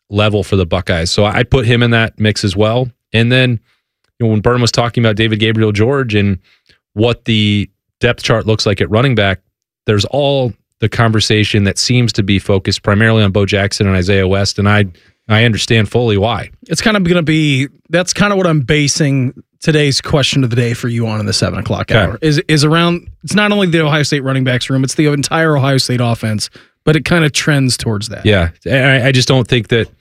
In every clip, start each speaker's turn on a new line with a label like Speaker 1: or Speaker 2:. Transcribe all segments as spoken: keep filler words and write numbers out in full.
Speaker 1: level for the Buckeyes. So I put him in that mix as well. And then, you know, when Byrne was talking about David Gabriel George and what the depth chart looks like at running back, there's all the conversation that seems to be focused primarily on Bo Jackson and Isaiah West, and I I understand fully why.
Speaker 2: It's kind of going to be, that's kind of what I'm basing today's question of the day for you on in the seven o'clock hour, okay. is is around, it's not only the Ohio State running backs room, it's the entire Ohio State offense, but it kind of trends towards that.
Speaker 1: Yeah, I, I just don't think that,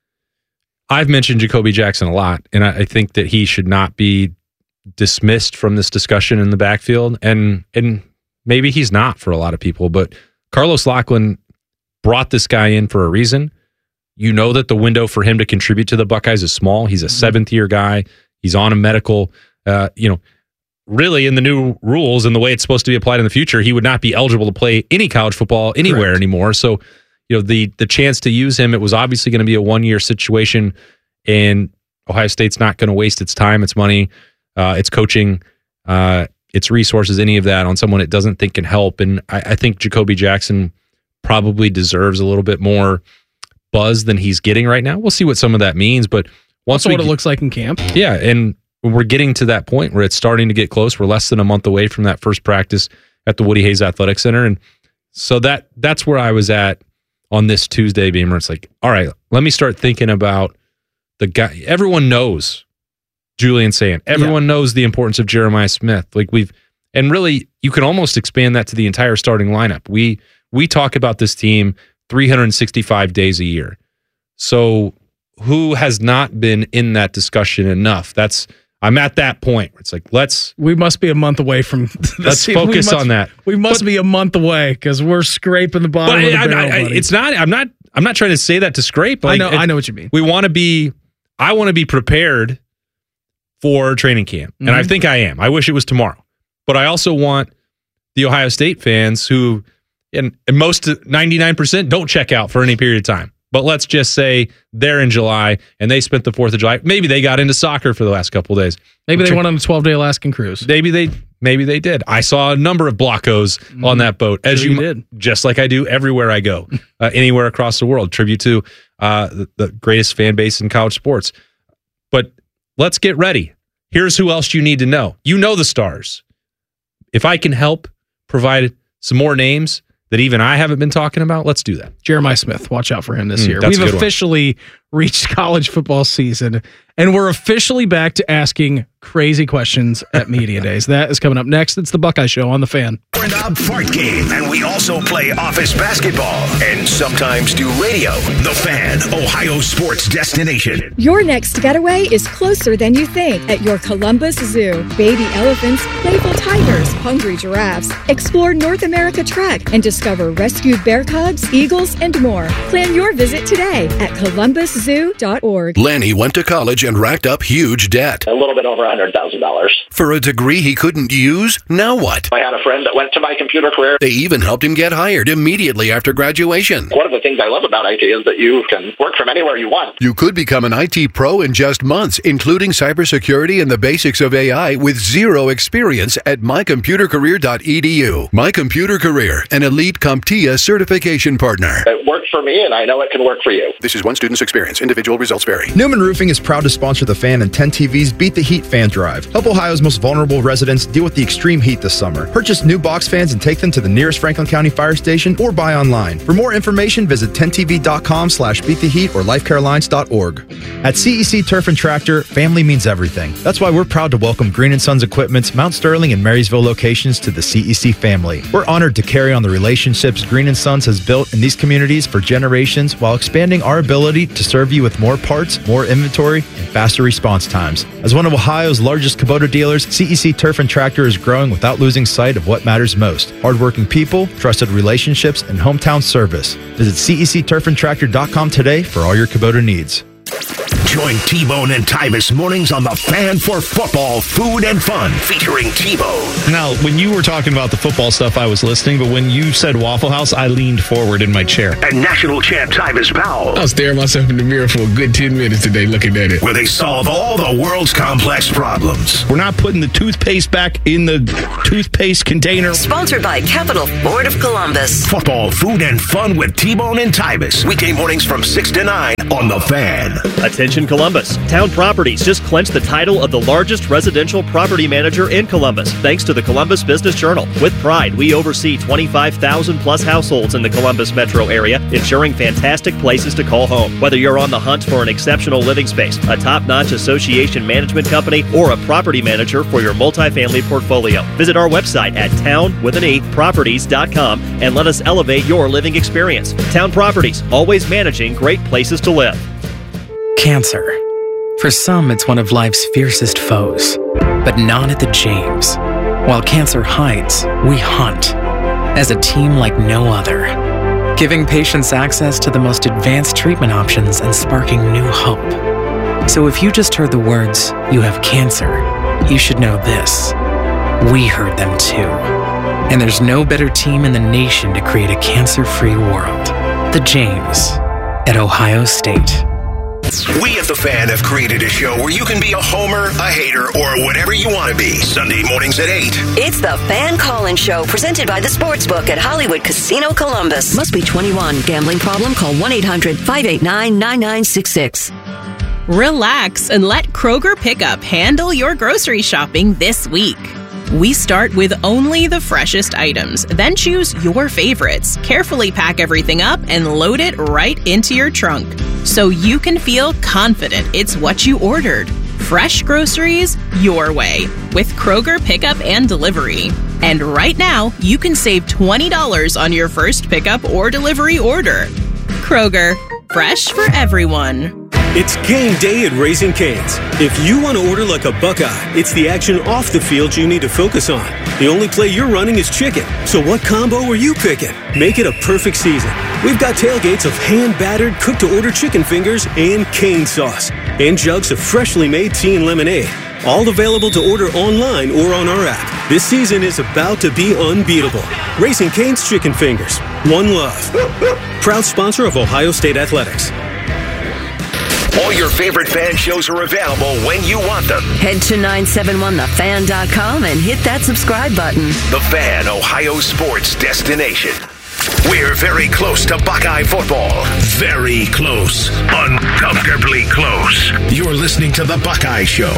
Speaker 1: I've mentioned Jacoby Jackson a lot, and I, I think that he should not be dismissed from this discussion in the backfield, and and maybe he's not for a lot of people, but Carlos Lachlan brought this guy in for a reason. You know that the window for him to contribute to the Buckeyes is small. He's a seventh-year guy. He's on a medical. Uh, you know, really in the new rules and the way it's supposed to be applied in the future, he would not be eligible to play any college football anywhere Correct. Anymore. So, you know, the the chance to use him, it was obviously going to be a one-year situation, and Ohio State's not going to waste its time, its money, uh, its coaching, uh, its resources, any of that on someone it doesn't think can help. And I, I think Jacoby Jackson probably deserves a little bit more buzz than he's getting right now. We'll see what some of that means, but once
Speaker 2: also
Speaker 1: we,
Speaker 2: what it looks like in camp.
Speaker 1: Yeah, and we're getting to that point where it's starting to get close. We're less than a month away from that first practice at the Woody Hayes Athletic Center, and so that that's where I was at on this Tuesday, Beamer. It's like, all right, let me start thinking about the guy. Everyone knows Julian Sand. Everyone yeah. knows the importance of Jeremiah Smith. Like we've, and really, you can almost expand that to the entire starting lineup. We we talk about this team three hundred sixty-five days a year. So who has not been in that discussion enough? That's I'm at that point where it's like, let's
Speaker 2: we must be a month away from
Speaker 1: let's season. focus
Speaker 2: must,
Speaker 1: on that.
Speaker 2: We must but, be a month away because we're scraping the bottom of the
Speaker 1: I,
Speaker 2: barrel.
Speaker 1: I, I, it's not. I'm not. I'm not trying to say that to scrape. Like,
Speaker 2: I know.
Speaker 1: it,
Speaker 2: I know what you mean.
Speaker 1: We want to be. I want to be prepared for training camp, mm-hmm. and I think I am. I wish it was tomorrow, but I also want the Ohio State fans who. And, and most ninety-nine percent don't check out for any period of time. But let's just say they're in July and they spent the fourth of July. Maybe they got into soccer for the last couple of days.
Speaker 2: Maybe they went on a twelve-day Alaskan cruise.
Speaker 1: Maybe they maybe they did. I saw a number of blockos mm-hmm. on that boat, as
Speaker 2: sure
Speaker 1: you,
Speaker 2: you did.
Speaker 1: Just like I do everywhere I go, uh, anywhere across the world. Tribute to uh, the, the greatest fan base in college sports. But let's get ready. Here's who else you need to know. You know the stars. If I can help provide some more names that even I haven't been talking about, let's do that.
Speaker 2: Jeremiah Smith, watch out for him this
Speaker 1: mm,
Speaker 2: year. We've officially one. reached college football season, and we're officially back to asking crazy questions at Media Days. That is coming up next. It's the Buckeye Show on The Fan.
Speaker 3: We're in the Fart Game, and we also play office basketball and sometimes do radio. The Fan, Ohio sports destination.
Speaker 4: Your next getaway is closer than you think at your Columbus Zoo. Baby elephants, playful tigers, hungry giraffes. Explore North America Trek and discover rescued bear cubs, eagles, and more. Plan your visit today at columbus zoo dot org.
Speaker 3: Lanny went to college and racked up huge debt.
Speaker 5: A little bit over one hundred thousand dollars.
Speaker 3: For a degree he couldn't use? Now what?
Speaker 5: I had a friend that went to my computer career.
Speaker 3: They even helped him get hired immediately after graduation.
Speaker 5: One of the things I love about I T is that you can work from anywhere you want.
Speaker 3: You could become an I T pro in just months, including cybersecurity and the basics of A I with zero experience at my computer career dot e d u. My Computer Career, an elite CompTIA certification partner.
Speaker 5: It worked for me, and I know it can work for you.
Speaker 3: This is one student's experience. Individual results vary.
Speaker 6: Newman Roofing is proud to sponsor The Fan and ten T V's Beat the Heat Fan Drive. Help Ohio's most vulnerable residents deal with the extreme heat this summer. Purchase new box fans and take them to the nearest Franklin County Fire Station or buy online. For more information, visit ten t v dot com slash beat the heat or life care alliance dot org. At C E C Turf and Tractor, family means everything. That's why we're proud to welcome Green and Sons Equipment's Mount Sterling and Marysville locations to the C E C family. We're honored to carry on the relationships Green and Sons has built in these communities for generations while expanding our ability to serve you with more parts, more inventory, and faster response times. As one of Ohio's largest Kubota dealers, C E C Turf and Tractor is growing without losing sight of what matters most. Hardworking people, trusted relationships, and hometown service. Visit C E C turf and tractor dot com today for all your Kubota needs.
Speaker 7: Join T-Bone and Tyvis mornings on the Fan for football, food, and fun, featuring T-Bone.
Speaker 8: Now, when you were talking about the football stuff, I was listening, but when you said Waffle House, I leaned forward in my chair.
Speaker 7: And national champ Tyvis Powell.
Speaker 9: I was staring myself in the mirror for a good ten minutes today looking at it.
Speaker 7: Where they solve all the world's complex problems.
Speaker 8: We're not putting the toothpaste back in the toothpaste container.
Speaker 10: Sponsored by Capital Ford of Columbus.
Speaker 7: Football, food, and fun with T-Bone and Tyvis. Weekday mornings from six to nine on The Fan.
Speaker 11: Attention Columbus. Town Properties just clinched the title of the largest residential property manager in Columbus, thanks to the Columbus Business Journal. With pride, we oversee twenty-five thousand plus households in the Columbus metro area, ensuring fantastic places to call home. Whether you're on the hunt for an exceptional living space, a top-notch association management company, or a property manager for your multifamily portfolio, visit our website at town with an E properties dot com and let us elevate your living experience. Town Properties, always managing great places to live.
Speaker 12: Cancer. For some, it's one of life's fiercest foes, but not at the James. While cancer hides, we hunt as a team like no other, giving patients access to the most advanced treatment options and sparking new hope. So if you just heard the words, "you have cancer," you should know this. We heard them too. And there's no better team in the nation to create a cancer-free world. The James at Ohio State.
Speaker 7: We at The Fan have created a show where you can be a homer, a hater, or whatever you want to be. Sunday mornings at eight.
Speaker 10: It's the Fan Call-In Show, presented by the Sportsbook at Hollywood Casino Columbus. Must be twenty-one. Gambling problem? Call one eight hundred five eight nine nine nine six six.
Speaker 13: Relax and let Kroger Pickup handle your grocery shopping this week. We start with only the freshest items, then choose your favorites. Carefully pack everything up and load it right into your trunk, so you can feel confident it's what you ordered. Fresh groceries your way with Kroger Pickup and Delivery. And right now, you can save twenty dollars on your first pickup or delivery order. Kroger, fresh for everyone.
Speaker 14: It's game day at Raising Cane's. If you want to order like a Buckeye, it's the action off the field you need to focus on. The only play you're running is chicken. So what combo are you picking? Make it a perfect season. We've got tailgates of hand-battered, cooked-to-order chicken fingers and cane sauce. And jugs of freshly made tea and lemonade. All available to order online or on our app. This season is about to be unbeatable. Raising Cane's Chicken Fingers. One love. Proud sponsor of Ohio State Athletics.
Speaker 7: All your favorite Fan shows are available when you want them.
Speaker 10: Head to nine seven one the fan dot com and hit that subscribe button.
Speaker 7: The Fan, Ohio sports destination. We're very close to Buckeye football. Very close. Uncomfortably close. You're listening to The Buckeye Show.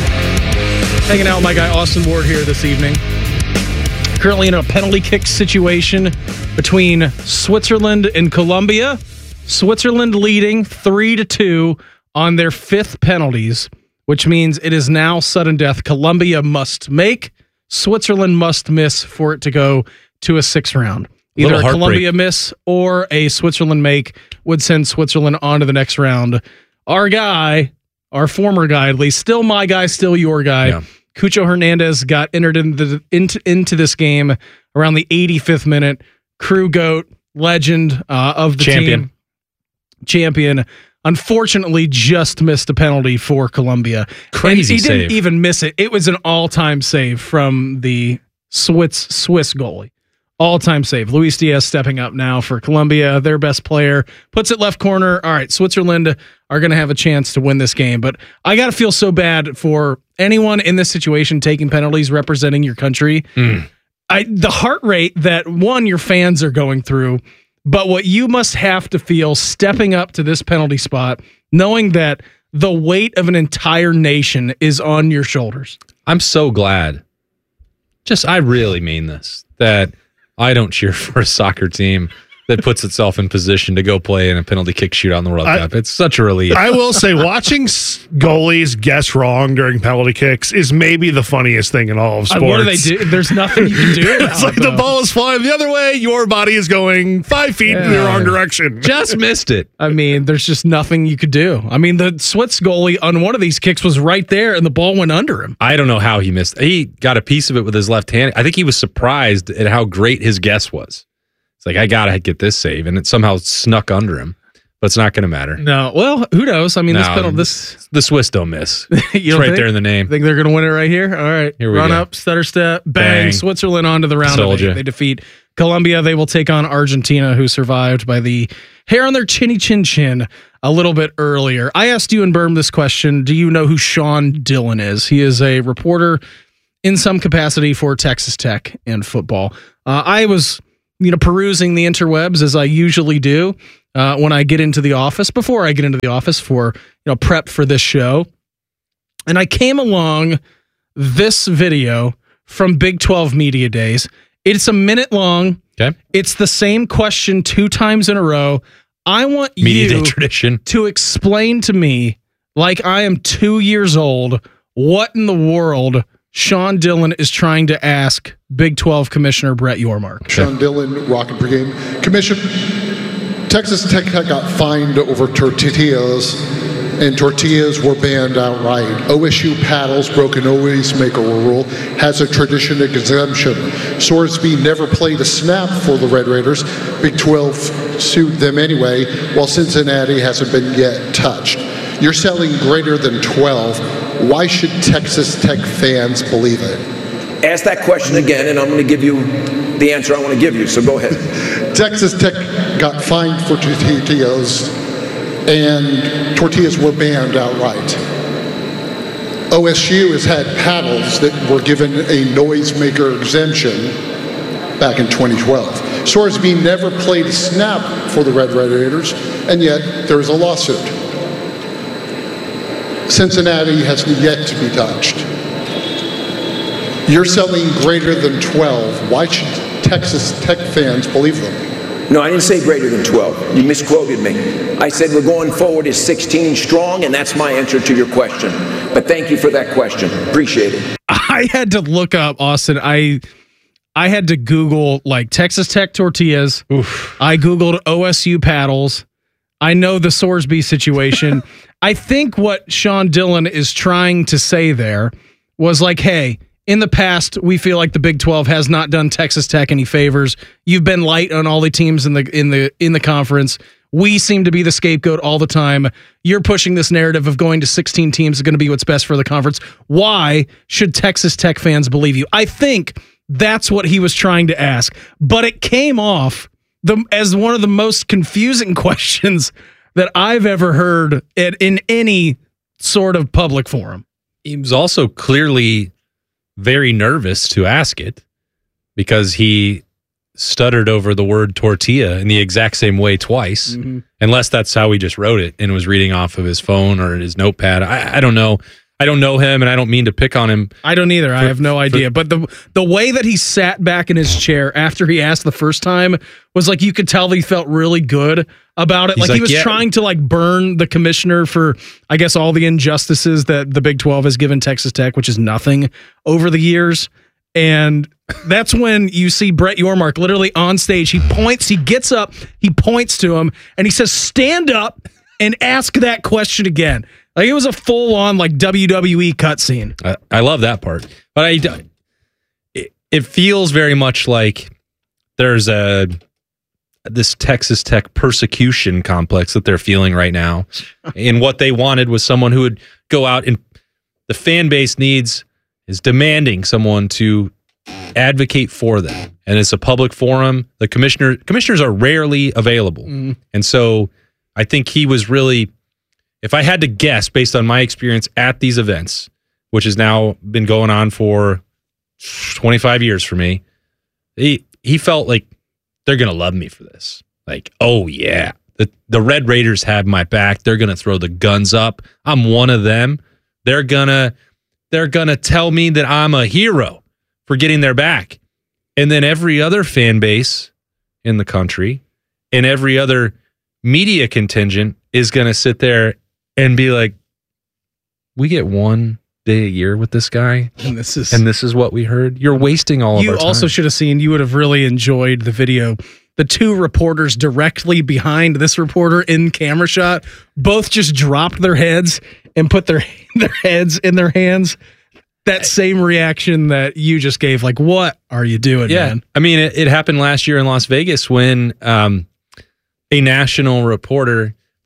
Speaker 2: Hanging out with my guy Austin Ward here this evening. Currently in a penalty kick situation between Switzerland and Colombia. Switzerland leading three to two on their fifth penalties, which means it is now sudden death. Colombia must make, Switzerland must miss for it to go to a sixth round. Either a Colombia miss or a Switzerland make would send Switzerland on to the next round. Our guy, our former guy at least, still my guy, still your guy, yeah. Cucho Hernandez got entered into, the, into, into this game around the eighty-fifth minute. Crew GOAT, legend uh, of the
Speaker 1: Champion.
Speaker 2: team. Champion, unfortunately, just missed a penalty for Colombia.
Speaker 1: Crazy
Speaker 2: and he
Speaker 1: save.
Speaker 2: didn't even miss it. It was an all-time save from the Swiss Swiss goalie. All-time save. Luis Diaz stepping up now for Colombia, their best player. Puts it left corner. All right, Switzerland are going to have a chance to win this game. But I got to feel so bad for anyone in this situation taking penalties, representing your country.
Speaker 1: Mm.
Speaker 2: I the heart rate that, one, your fans are going through, but what you must have to feel stepping up to this penalty spot, knowing that the weight of an entire nation is on your shoulders.
Speaker 1: I'm so glad. Just, I really mean this, that I don't cheer for a soccer team that puts itself in position to go play in a penalty kick shootout in the World
Speaker 15: I,
Speaker 1: Cup. It's such a relief.
Speaker 15: I will say, watching goalies guess wrong during penalty kicks is maybe the funniest thing in all of sports.
Speaker 2: Uh, what do they do? There's nothing you can do.
Speaker 15: It's like the ball is flying the other way, your body is going five feet yeah. in the wrong direction.
Speaker 1: Just missed it.
Speaker 2: I mean, there's just nothing you could do. I mean, the Swiss goalie on one of these kicks was right there, and the ball went under him.
Speaker 1: I don't know how he missed. He got a piece of it with his left hand. I think he was surprised at how great his guess was. It's like, I got to get this save, and it somehow snuck under him. but it's not going to matter.
Speaker 2: No, well, who knows? I mean,
Speaker 1: no,
Speaker 2: this penalty, this
Speaker 1: the Swiss don't miss.
Speaker 2: you
Speaker 1: it's
Speaker 2: don't
Speaker 1: right
Speaker 2: think?
Speaker 1: there in the name.
Speaker 2: Think they're going to win it right here? All right,
Speaker 1: here we
Speaker 2: run
Speaker 1: go.
Speaker 2: up, stutter step, bang,
Speaker 1: Bang.
Speaker 2: Switzerland on to the round
Speaker 1: Told
Speaker 2: of eight.
Speaker 1: ya.
Speaker 2: They defeat Colombia. They will take on Argentina, who survived by the hair on their chinny chin chin a little bit earlier. I asked you and Berm this question. Do you know who Sean Dillon is? He is a reporter in some capacity for Texas Tech and football. Uh, I was, you know, perusing the interwebs as I usually do uh, when I get into the office, before I get into the office for, you know, prep for this show. And I came along this video from Big twelve Media Days. It's a minute long.
Speaker 1: Okay.
Speaker 2: It's the same question two times in a row. I want
Speaker 1: Media
Speaker 2: you
Speaker 1: Day tradition.
Speaker 2: to explain to me, like I am two years old, what in the world Sean Dillon is trying to ask Big twelve Commissioner Brett Yormark.
Speaker 16: Sean Dillon, Rockin' Pregame. Commission, Texas Tech got fined over tortillas, and tortillas were banned outright. O S U paddles broke an always maker rule, has a tradition exemption. Sorsby never played a snap for the Red Raiders. Big twelve sued them anyway, while Cincinnati hasn't been yet touched. You're selling greater than twelve. Why should Texas Tech fans believe it?
Speaker 17: Ask that question again, and I'm going to give you the answer I want to give you, so go ahead.
Speaker 16: Texas Tech got fined for tortillas, and tortillas were banned outright. O S U has had paddles that were given a noisemaker exemption back in twenty twelve. Sorsby never played a snap for the Red Raiders, and yet there is a lawsuit. Cincinnati has yet to be touched. You're selling greater than twelve. Why should Texas Tech fans believe them?
Speaker 17: No, I didn't say greater than twelve. You misquoted me. I said we're going forward as sixteen strong, and that's my answer to your question. But thank you for that question. Appreciate it.
Speaker 2: I had to look up, Austin. I I had to Google like Texas Tech tortillas.
Speaker 1: Oof.
Speaker 2: I Googled O S U paddles. I know the Sorsby situation. I think what Sean Dillon is trying to say there was like, hey, in the past, we feel like the Big twelve has not done Texas Tech any favors. You've been light on all the teams in the in the in the conference. We seem to be the scapegoat all the time. You're pushing this narrative of going to sixteen teams is going to be what's best for the conference. Why should Texas Tech fans believe you? I think that's what he was trying to ask, but it came off the as one of the most confusing questions that I've ever heard at, in any sort of public forum.
Speaker 1: He was also clearly very nervous to ask it because he stuttered over the word tortilla in the exact same way twice, mm-hmm. unless that's how he just wrote it and was reading off of his phone or his notepad. I, I don't know. I don't know him, and I don't mean to pick on him.
Speaker 2: I don't either.
Speaker 1: For,
Speaker 2: I have no idea. For, but the the way that he sat back in his chair after he asked the first time was like you could tell that he felt really good about it. Like, like he was yeah. trying to like burn the commissioner for, I guess, all the injustices that the Big twelve has given Texas Tech, which is nothing over the years. And that's when you see Brett Yormark literally on stage. He points, he gets up, he points to him, and he says, stand up and ask that question again. Like it was a full-on like W W E cutscene.
Speaker 1: I, I love that part, but I it, it feels very much like there's a this Texas Tech persecution complex that they're feeling right now, and what they wanted was someone who would go out and the fan base needs is demanding someone to advocate for them, and it's a public forum. The commissioner commissioners are rarely available, mm. and so I think he was really. If I had to guess based on my experience at these events, which has now been going on for twenty-five years for me, he he felt like they're going to love me for this. Like, oh yeah, the, the Red Raiders have my back. They're going to throw the guns up. I'm one of them. They're going to they're going to tell me that I'm a hero for getting their back. And then every other fan base in the country and every other media contingent is going to sit there and be like, we get one day a year with this guy,
Speaker 2: and this is
Speaker 1: and this is what we heard. You're wasting all of
Speaker 2: you
Speaker 1: our time. You
Speaker 2: also should have seen. You would have really enjoyed the video. The two reporters directly behind this reporter in camera shot, both just dropped their heads and put their their heads in their hands. That same reaction that you just gave. Like, what are you doing,
Speaker 1: yeah.
Speaker 2: man?
Speaker 1: I mean, it, it happened last year in Las Vegas when um, a national reporter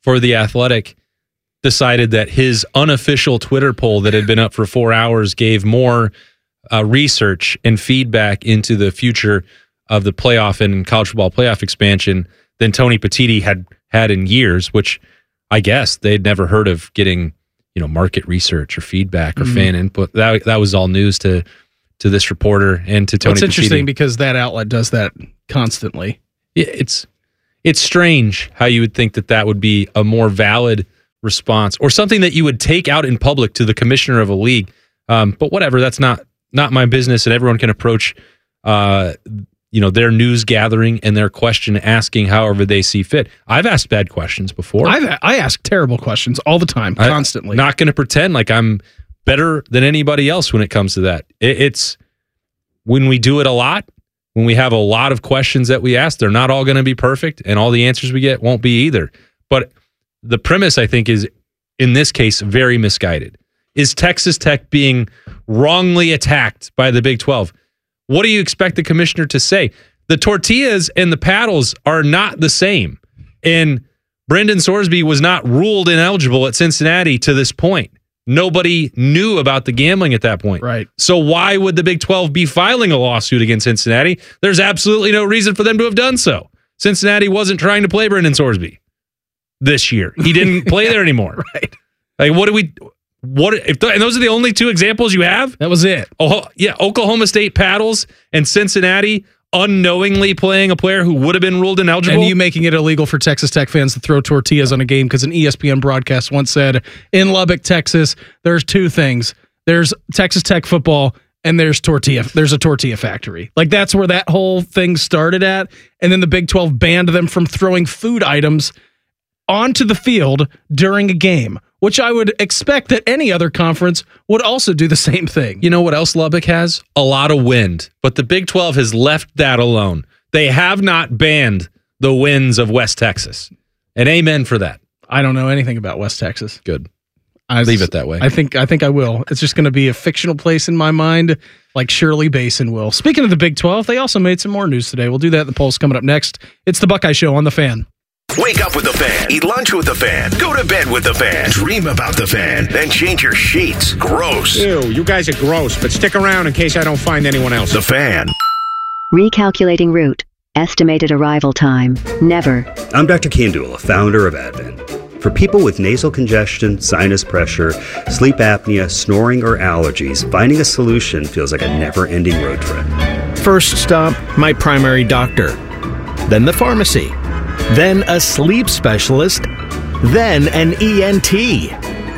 Speaker 1: for The Athletic decided that his unofficial Twitter poll that had been up for four hours gave more uh, research and feedback into the future of the playoff and college football playoff expansion than Tony Petitti had had in years, which I guess they'd never heard of getting, you know, market research or feedback or mm-hmm. fan input. That that was all news to to this reporter and to Tony Petitti.
Speaker 2: It's interesting because that outlet does that constantly.
Speaker 1: Yeah, it's it's strange how you would think that that would be a more valid response or something that you would take out in public to the commissioner of a league. Um, but whatever, that's not not my business, and everyone can approach uh, you know, their news gathering and their question asking however they see fit. I've asked bad questions before.
Speaker 2: I've, I ask terrible questions all the time, constantly.
Speaker 1: I'm not going to pretend like I'm better than anybody else when it comes to that. It, it's when we do it a lot, when we have a lot of questions that we ask, they're not all going to be perfect, and all the answers we get won't be either. But the premise, I think, is, in this case, very misguided. Is Texas Tech being wrongly attacked by the Big twelve? What do you expect the commissioner to say? The tortillas and the paddles are not the same. And Brendan Sorsby was not ruled ineligible at Cincinnati to this point. Nobody knew about the gambling at that point.
Speaker 2: Right.
Speaker 1: So why would the Big twelve be filing a lawsuit against Cincinnati? There's absolutely no reason for them to have done so. Cincinnati wasn't trying to play Brendan Sorsby this year. He didn't play there anymore.
Speaker 2: Right.
Speaker 1: Like, what do we... What if th- and those are the only two examples you have?
Speaker 2: That was it.
Speaker 1: Oh yeah, Oklahoma State paddles and Cincinnati unknowingly playing a player who would have been ruled ineligible.
Speaker 2: And you making it illegal for Texas Tech fans to throw tortillas on a game because an E S P N broadcast once said, in Lubbock, Texas, there's two things. There's Texas Tech football and there's tortilla. There's a tortilla factory. Like, that's where that whole thing started at. And then the Big twelve banned them from throwing food items onto the field during a game, which I would expect that any other conference would also do the same thing.
Speaker 1: You know what else Lubbock has? A lot of wind. But the Big twelve has left that alone. They have not banned the winds of West Texas. And amen for that.
Speaker 2: I don't know anything about West Texas.
Speaker 1: Good.
Speaker 2: I
Speaker 1: Leave it that way.
Speaker 2: I think I think I will. It's just going to be a fictional place in my mind, like Shirley Basin will. Speaking of the Big twelve, they also made some more news today. We'll do that in the polls coming up next. It's the Buckeye Show on The Fan.
Speaker 7: Wake up with the Fan. Eat lunch with the Fan. Go to bed with the Fan. Dream about the Fan. Then change your sheets. Gross.
Speaker 18: Ew, you guys are gross, but stick around in case I don't find anyone else.
Speaker 7: The Fan.
Speaker 19: Recalculating route. Estimated arrival time. Never.
Speaker 20: I'm Doctor Kandula, founder of Advent. For people with nasal congestion, sinus pressure, sleep apnea, snoring, or allergies, finding a solution feels like a never-ending road trip.
Speaker 21: First stop, my primary doctor. Then the pharmacy. Then a sleep specialist, then an E N T.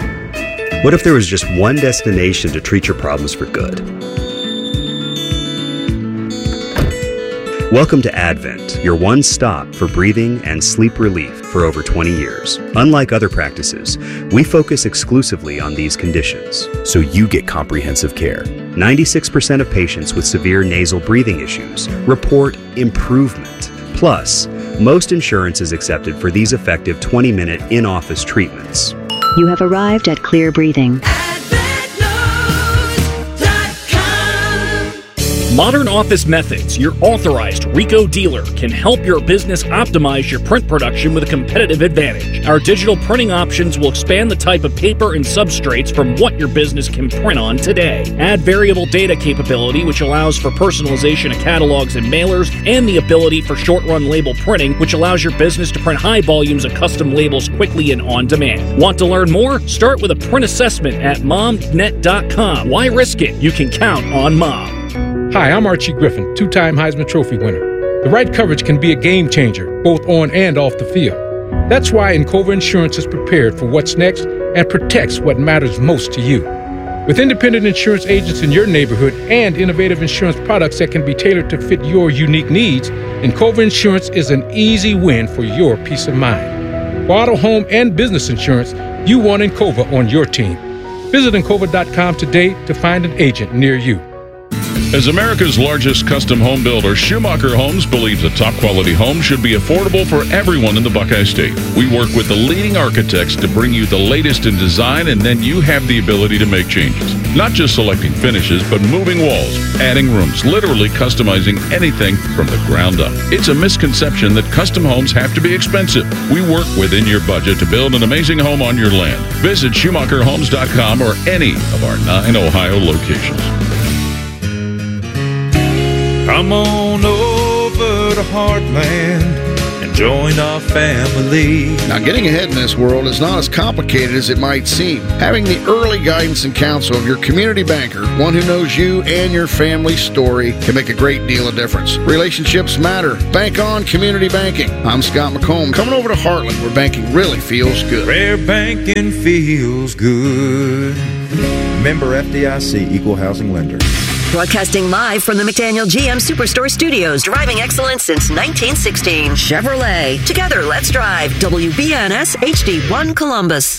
Speaker 20: What if there was just one destination to treat your problems for good? Welcome to Advent, your one stop for breathing and sleep relief for over twenty years. Unlike other practices, we focus exclusively on these conditions, so you get comprehensive care. ninety-six percent of patients with severe nasal breathing issues report improvement. Plus, most insurance is accepted for these effective twenty-minute in-office treatments.
Speaker 19: You have arrived at Clear Breathing.
Speaker 22: Modern Office Methods, your authorized Rico dealer, can help your business optimize your print production with a competitive advantage. Our digital printing options will expand the type of paper and substrates from what your business can print on today. Add variable data capability, which allows for personalization of catalogs and mailers, and the ability for short-run label printing, which allows your business to print high volumes of custom labels quickly and on demand. Want to learn more? Start with a print assessment at mom net dot com. Why risk it? You can count on Mom.
Speaker 23: Hi, I'm Archie Griffin, two-time Heisman Trophy winner. The right coverage can be a game changer, both on and off the field. That's why Encova Insurance is prepared for what's next and protects what matters most to you. With independent insurance agents in your neighborhood and innovative insurance products that can be tailored to fit your unique needs, Encova Insurance is an easy win for your peace of mind. For auto, home, and business insurance, you want Encova on your team. Visit Encova dot com today to find an agent near you.
Speaker 24: As America's largest custom home builder, Schumacher Homes believes a top-quality home should be affordable for everyone in the Buckeye State. We work with the leading architects to bring you the latest in design, and then you have the ability to make changes. Not just selecting finishes, but moving walls, adding rooms, literally customizing anything from the ground up. It's a misconception that custom homes have to be expensive. We work within your budget to build an amazing home on your land. Visit Schumacher Homes dot com or any of our nine Ohio locations.
Speaker 3: Come on over to Heartland and join our family.
Speaker 4: Now, getting ahead in this world is not as complicated as it might seem. Having the early guidance and counsel of your community banker, one who knows you and your family's story, can make a great deal of difference. Relationships matter. Bank on community banking. I'm Scott McComb, coming over to Heartland, where banking really feels good.
Speaker 3: Where banking feels good. Member F D I C, Equal Housing Lender.
Speaker 10: Broadcasting live from the McDaniel G M Superstore Studios, driving excellence since nineteen sixteen. Chevrolet. Together, let's drive. W B N S H D one Columbus.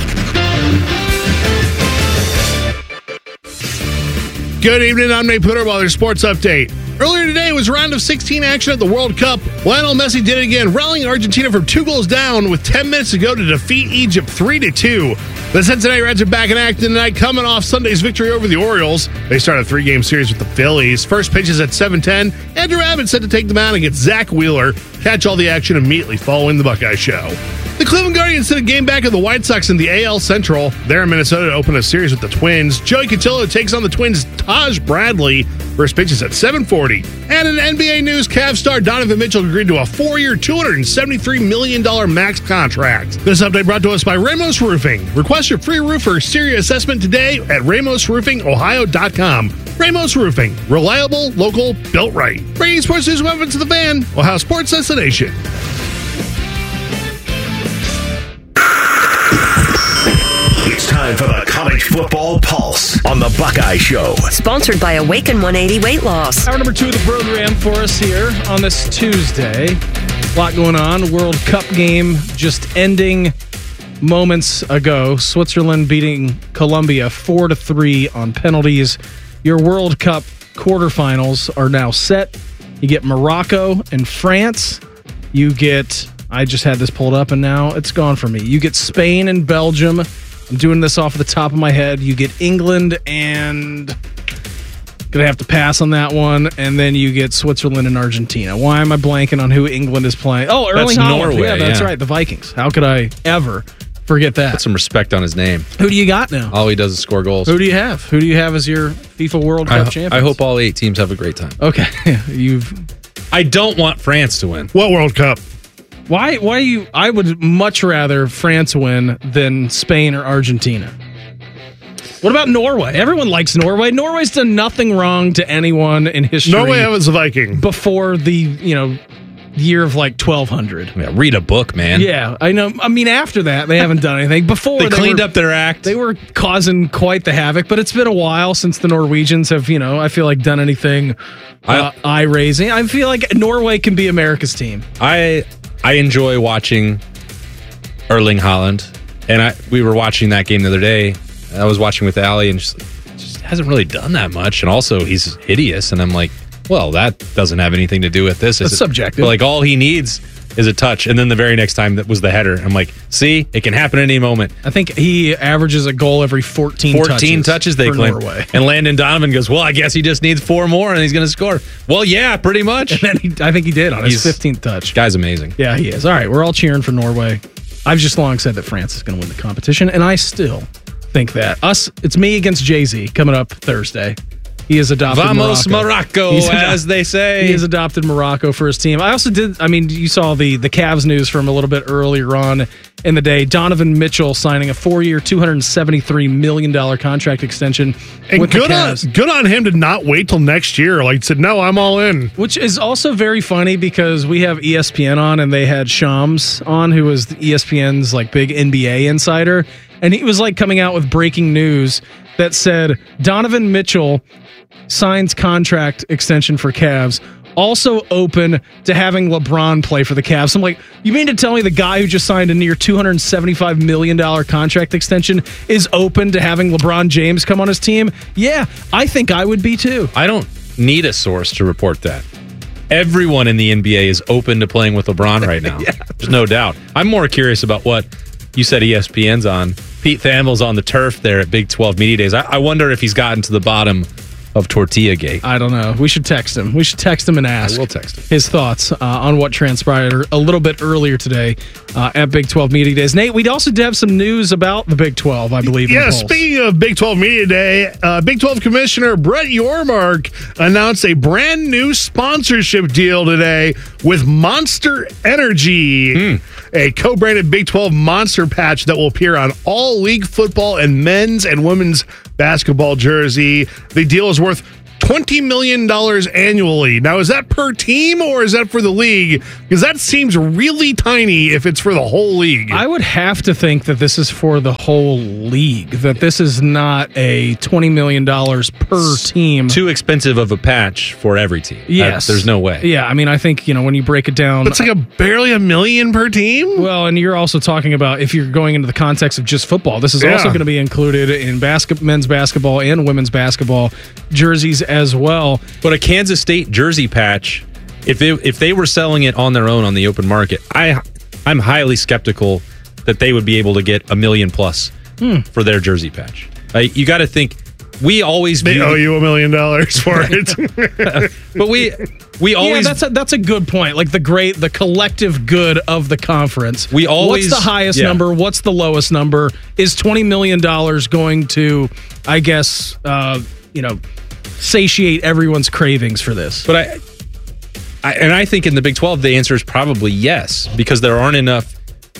Speaker 15: Good evening, I'm Nate Putter with your sports update. Earlier today was round of sixteen action at the World Cup. Lionel Messi did it again, rallying Argentina from two goals down with ten minutes to go to defeat Egypt three to two. The Cincinnati Reds are back in action tonight, coming off Sunday's victory over the Orioles. They start a three-game series with the Phillies. First pitch is at seven ten. Andrew Abbott set to take them out against Zach Wheeler. Catch all the action immediately following the Buckeye Show. The Cleveland Guardians sent a game back of the White Sox in the A L Central. There in Minnesota to open a series with the Twins. Joey Cotillo takes on the Twins' Taj Bradley. First pitch is at seven forty. And in N B A news, Cavs star Donovan Mitchell agreed to a four-year, two hundred seventy-three million dollars max contract. This update brought to us by Ramos Roofing. Request your free roof or exterior assessment today at ramos roofing ohio dot com. Ramos Roofing. Reliable, local, built right. Bringing sports news weapons to the fan. Ohio Sports Destination.
Speaker 7: It's time for the College Football Pulse on the Buckeye Show.
Speaker 10: Sponsored by Awaken one eighty Weight Loss.
Speaker 2: Hour number two of the program for us here on this Tuesday. A lot going on. World Cup game just ending moments ago. Switzerland beating Colombia four to three on penalties. Your World Cup quarterfinals are now set. You get Morocco and France. You get, I just had this pulled up and now it's gone for me. You get Spain and Belgium. I'm doing this off the top of my head. You get England and gonna have to pass on that one, and then you get Switzerland and Argentina. Why am I blanking on who England is playing? Oh, Erling
Speaker 1: That's
Speaker 2: Haaland.
Speaker 1: Norway,
Speaker 2: Yeah, that's
Speaker 1: yeah.
Speaker 2: right. The Vikings. How could I ever forget that?
Speaker 1: Put some respect on his name.
Speaker 2: Who do you got now?
Speaker 1: All he does is score goals.
Speaker 2: Who do you have? Who do you have as your FIFA World Cup
Speaker 1: I,
Speaker 2: champions?
Speaker 1: I hope all eight teams have a great time.
Speaker 2: Okay, you've.
Speaker 1: I don't want France to win.
Speaker 15: What World Cup?
Speaker 2: Why? Why you? I would much rather France win than Spain or Argentina. What about Norway? Everyone likes Norway. Norway's done nothing wrong to anyone in history.
Speaker 15: Norway was a Viking
Speaker 2: before the you know year of like twelve hundred.
Speaker 1: Yeah, read a book, man.
Speaker 2: Yeah, I know. I mean, after that, they haven't done anything. Before
Speaker 1: they, they cleaned
Speaker 2: were,
Speaker 1: up their act.
Speaker 2: They were causing quite the havoc, but it's been a while since the Norwegians have, you know, I feel like done anything uh, eye raising. I feel like Norway can be America's team.
Speaker 1: I I enjoy watching Erling Haaland, and I we were watching that game the other day. I was watching with Allie, and just, just hasn't really done that much. And also, he's hideous. And I'm like, well, that doesn't have anything to do with this.
Speaker 2: It's subjective.
Speaker 1: But like, all he needs is a touch. And then the very next time that was the header. I'm like, see, it can happen at any moment.
Speaker 2: I think he averages a goal every fourteen,
Speaker 1: fourteen touches,
Speaker 2: touches
Speaker 1: they
Speaker 2: for
Speaker 1: claim.
Speaker 2: Norway.
Speaker 1: And Landon Donovan goes, well, I guess he just needs four more and he's going to score. Well, yeah, pretty much.
Speaker 2: And then he, I think he did on
Speaker 1: He's-
Speaker 2: his fifteenth touch.
Speaker 1: Guy's amazing.
Speaker 2: Yeah, he is. All right, we're all cheering for Norway. I've just long said that France is going to win the competition, and I still think that. Us, it's me against Jay-Z coming up Thursday. He has adopted
Speaker 1: Vamos
Speaker 2: Morocco,
Speaker 1: Morocco,
Speaker 2: He's
Speaker 1: as they say.
Speaker 2: He has adopted Morocco for his team. I also did, I mean, you saw the, the Cavs news from a little bit earlier on in the day. Donovan Mitchell signing a four-year, two hundred seventy-three million dollars contract extension
Speaker 15: And
Speaker 2: with
Speaker 15: good
Speaker 2: the
Speaker 15: on
Speaker 2: Cavs.
Speaker 15: good on him to not wait till next year. Like said, no, I'm all in.
Speaker 2: Which is also very funny because we have E S P N on and they had Shams on, who was the E S P N's like big N B A insider. And he was like coming out with breaking news that said Donovan Mitchell signs contract extension for Cavs, also open to having LeBron play for the Cavs. I'm like, you mean to tell me the guy who just signed a near two hundred seventy-five million dollars contract extension is open to having LeBron James come on his team? Yeah, I think I would be too.
Speaker 1: I don't need a source to report that. Everyone in the N B A is open to playing with LeBron right now.
Speaker 2: Yeah.
Speaker 1: There's no doubt. I'm more curious about what you said E S P N's on. Pete Thamel's on the turf there at Big twelve Media Days. I, I wonder if he's gotten to the bottom of Tortilla Gate.
Speaker 2: I don't know. We should text him. We should text him and ask.
Speaker 1: I will text him.
Speaker 2: His thoughts uh, on what transpired a little bit earlier today uh, at Big twelve Media Days. Nate, we also did have some news about the Big twelve, I believe.
Speaker 15: Yeah, speaking of Big twelve Media Day, uh, Big twelve Commissioner Brett Yormark announced a brand new sponsorship deal today with Monster Energy, mm. a co-branded Big twelve Monster patch that will appear on all league football and men's and women's basketball jersey. The deal is worth twenty million dollars annually. Now, is that per team or is that for the league? Because that seems really tiny if it's for the whole league.
Speaker 2: I would have to think that this is for the whole league, that this is not a twenty million dollars per team.
Speaker 1: Too expensive of a patch for every team.
Speaker 2: Yes.
Speaker 1: Uh, there's no way.
Speaker 2: Yeah, I mean, I think, you know, when you break it down.
Speaker 15: It's like a barely a million per team?
Speaker 2: Well, and you're also talking about, if you're going into the context of just football, this is
Speaker 15: Yeah.
Speaker 2: also going to be included in basket, men's basketball and women's basketball jerseys as well.
Speaker 1: But a Kansas State jersey patch, if they if they were selling it on their own on the open market, I I'm highly skeptical that they would be able to get a million plus
Speaker 2: Hmm.
Speaker 1: for their jersey patch. Like, you got to think, we always
Speaker 15: They
Speaker 1: view
Speaker 15: owe you a million dollars for it.
Speaker 1: but we we always
Speaker 2: yeah, that's a, that's a good point. Like the great, the collective good of the conference.
Speaker 1: We always-
Speaker 2: What's the highest
Speaker 1: yeah.
Speaker 2: number? What's the lowest number? Is twenty million dollars going to, I guess, uh, you know, satiate everyone's cravings for this?
Speaker 1: But I, I and I think in the Big twelve the answer is probably yes, because there aren't enough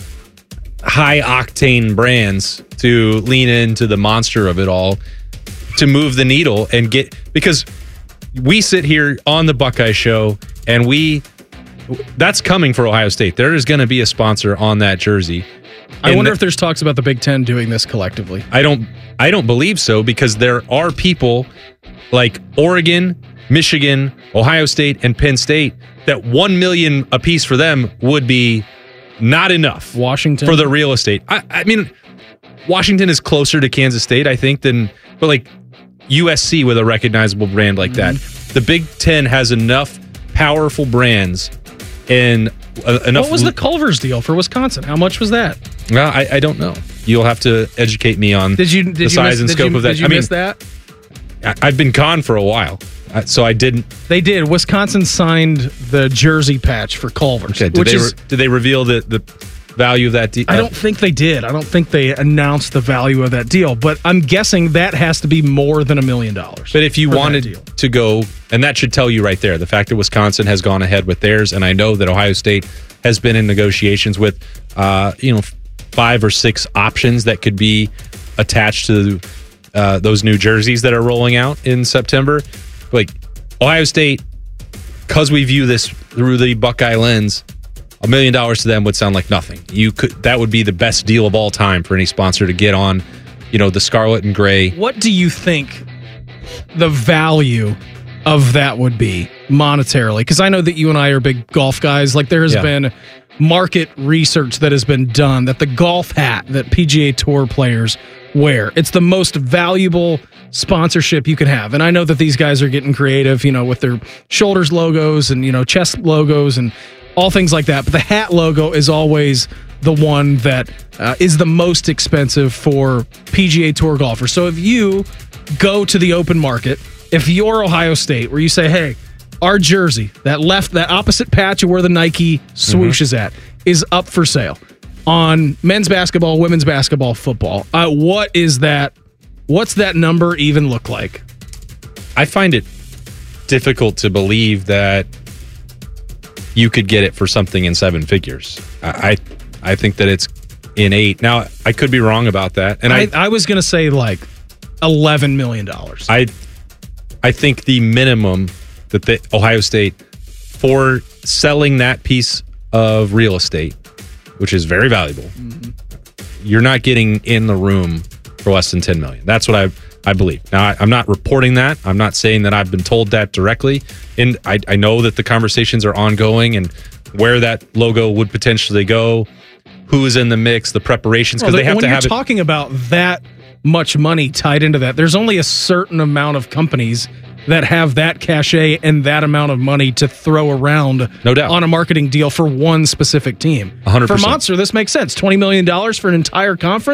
Speaker 1: high octane brands to lean into the monster of it all to move the needle and get, because we sit here on the Buckeye Show and we that's coming for Ohio State. There is going to be a sponsor on that jersey.
Speaker 2: I
Speaker 1: And
Speaker 2: wonder
Speaker 1: the-
Speaker 2: if there's talks about the Big Ten doing this collectively.
Speaker 1: I don't I don't believe so, because there are people like Oregon, Michigan, Ohio State, and Penn State that one million apiece for them would be not enough.
Speaker 2: Washington
Speaker 1: for the real estate. I, I mean, Washington is closer to Kansas State, I think, than but like U S C with a recognizable brand like that. The Big Ten has enough powerful brands and uh, enough.
Speaker 2: What was the Culver's deal for Wisconsin? How much was that?
Speaker 1: Well, I, I don't know. You'll have to educate me on
Speaker 2: Did you did
Speaker 1: the
Speaker 2: you
Speaker 1: size
Speaker 2: miss,
Speaker 1: and
Speaker 2: did
Speaker 1: scope
Speaker 2: you,
Speaker 1: of that.
Speaker 2: Did you
Speaker 1: I mean,
Speaker 2: miss that?
Speaker 1: I, I've been gone for a while, uh, so I didn't.
Speaker 2: They did. Wisconsin signed the jersey patch for Culver's,
Speaker 1: Okay, did
Speaker 2: which
Speaker 1: they
Speaker 2: is.
Speaker 1: re- did they reveal the the value of that deal?
Speaker 2: I don't think they did. I don't think they announced the value of that deal, but I'm guessing that has to be more than a million dollars.
Speaker 1: But if you
Speaker 2: for that
Speaker 1: wanted
Speaker 2: deal.
Speaker 1: to go, and that should tell you right there, the fact that Wisconsin has gone ahead with theirs, and I know that Ohio State has been in negotiations with, uh, you know, five or six options that could be attached to uh, those new jerseys that are rolling out in September. Like Ohio State, because we view this through the Buckeye lens, a million dollars to them would sound like nothing. You could that would be the best deal of all time for any sponsor to get on, you know, the scarlet and gray.
Speaker 2: What do you think the value of that would be monetarily? Because I know that you and I are big golf guys. Like there has
Speaker 1: Yeah.
Speaker 2: been market research that has been done that the golf hat that P G A Tour players wear, it's the most valuable sponsorship you can have. And I know that these guys are getting creative, you know, with their shoulders logos and, you know, chest logos and all things like that. But the hat logo is always the one that uh, is the most expensive for P G A Tour golfers. So if you go to the open market, if you're Ohio State, where you say, hey, our jersey, that left, that opposite patch of where the Nike swoosh is at, is up for sale on men's basketball, women's basketball, football. Uh, what is that? What's that number even look like?
Speaker 1: I find it difficult to believe that you could get it for something in seven figures. I I, I think that it's in eight. Now, I could be wrong about that. And I,
Speaker 2: I, I was going to say like eleven million dollars.
Speaker 1: I I think the minimum that the Ohio State, for selling that piece of real estate, which is very valuable,
Speaker 2: Mm-hmm.
Speaker 1: you're not getting in the room for less than ten million. That's what I I believe. Now, I, I'm not reporting that. I'm not saying that I've been told that directly. And I, I know that the conversations are ongoing and where that logo would potentially go, who is in the mix, the preparations, because
Speaker 2: Well,
Speaker 1: they have
Speaker 2: when
Speaker 1: to
Speaker 2: you're
Speaker 1: have it.
Speaker 2: talking about that much money tied into that, there's only a certain amount of companies that have that cachet and that amount of money to throw around
Speaker 1: No doubt.
Speaker 2: on a marketing deal for one specific team.
Speaker 1: one hundred
Speaker 2: For
Speaker 1: percent.
Speaker 2: Monster, this makes sense. twenty million dollars for an entire conference.